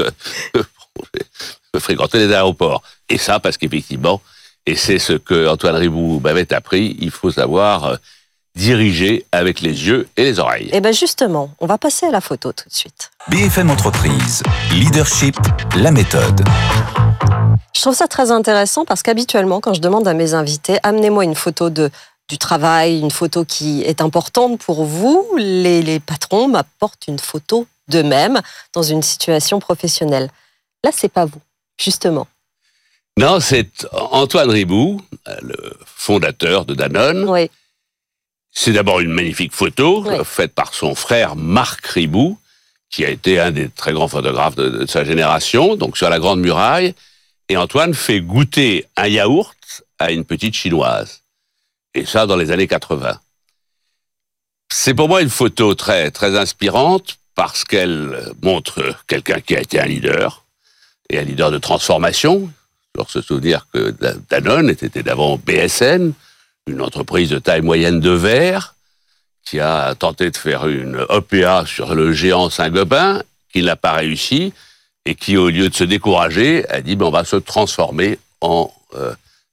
je fréquentais les aéroports. Et ça, parce qu'effectivement, et c'est ce que Antoine Riboud m'avait appris, il faut savoir diriger avec les yeux et les oreilles. Et bien justement, on va passer à la photo tout de suite. BFM Entreprise, leadership, la méthode. Je trouve ça très intéressant parce qu'habituellement, quand je demande à mes invités, amenez-moi une photo du travail, une photo qui est importante pour vous, les patrons m'apportent une photo d'eux-mêmes dans une situation professionnelle. Là, c'est pas vous, justement. Non, c'est Antoine Riboud, le fondateur de Danone. Oui. C'est d'abord une magnifique photo faite par son frère Marc Riboud, qui a été un des très grands photographes de sa génération, donc sur la Grande Muraille. Et Antoine fait goûter un yaourt à une petite chinoise. Et ça, dans les années 80. C'est pour moi une photo très, très inspirante parce qu'elle montre quelqu'un qui a été un leader, et un leader de transformation. Il faut se souvenir que Danone était d'avant BSN, une entreprise de taille moyenne de verre, qui a tenté de faire une OPA sur le géant Saint-Gobain, qui n'a pas réussi, et qui, au lieu de se décourager, a dit on va se transformer en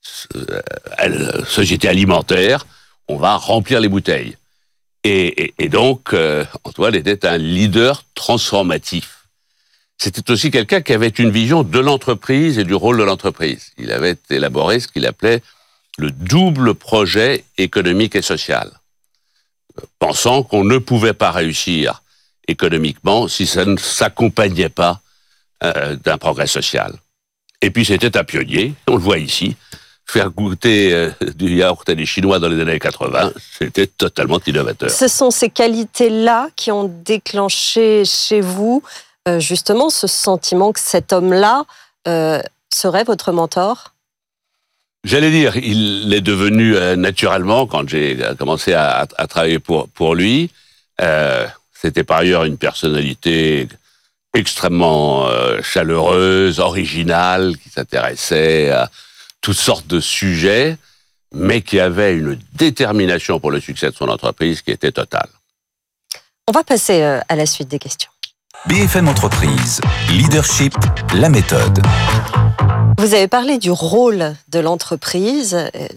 société alimentaire, on va remplir les bouteilles. Et donc, Antoine était un leader transformatif. C'était aussi quelqu'un qui avait une vision de l'entreprise et du rôle de l'entreprise. Il avait élaboré ce qu'il appelait le double projet économique et social, pensant qu'on ne pouvait pas réussir économiquement si ça ne s'accompagnait pas d'un progrès social. Et puis c'était un pionnier, on le voit ici, faire goûter du yaourt à des Chinois dans les années 80, c'était totalement innovateur. Ce sont ces qualités-là qui ont déclenché chez vous justement ce sentiment que cet homme-là serait votre mentor? J'allais dire, il l'est devenu naturellement quand j'ai commencé à travailler pour lui. C'était par ailleurs une personnalité extrêmement chaleureuse, originale, qui s'intéressait à toutes sortes de sujets, mais qui avait une détermination pour le succès de son entreprise qui était totale. On va passer à la suite des questions. BFM Entreprise, leadership, la méthode. Vous avez parlé du rôle de l'entreprise.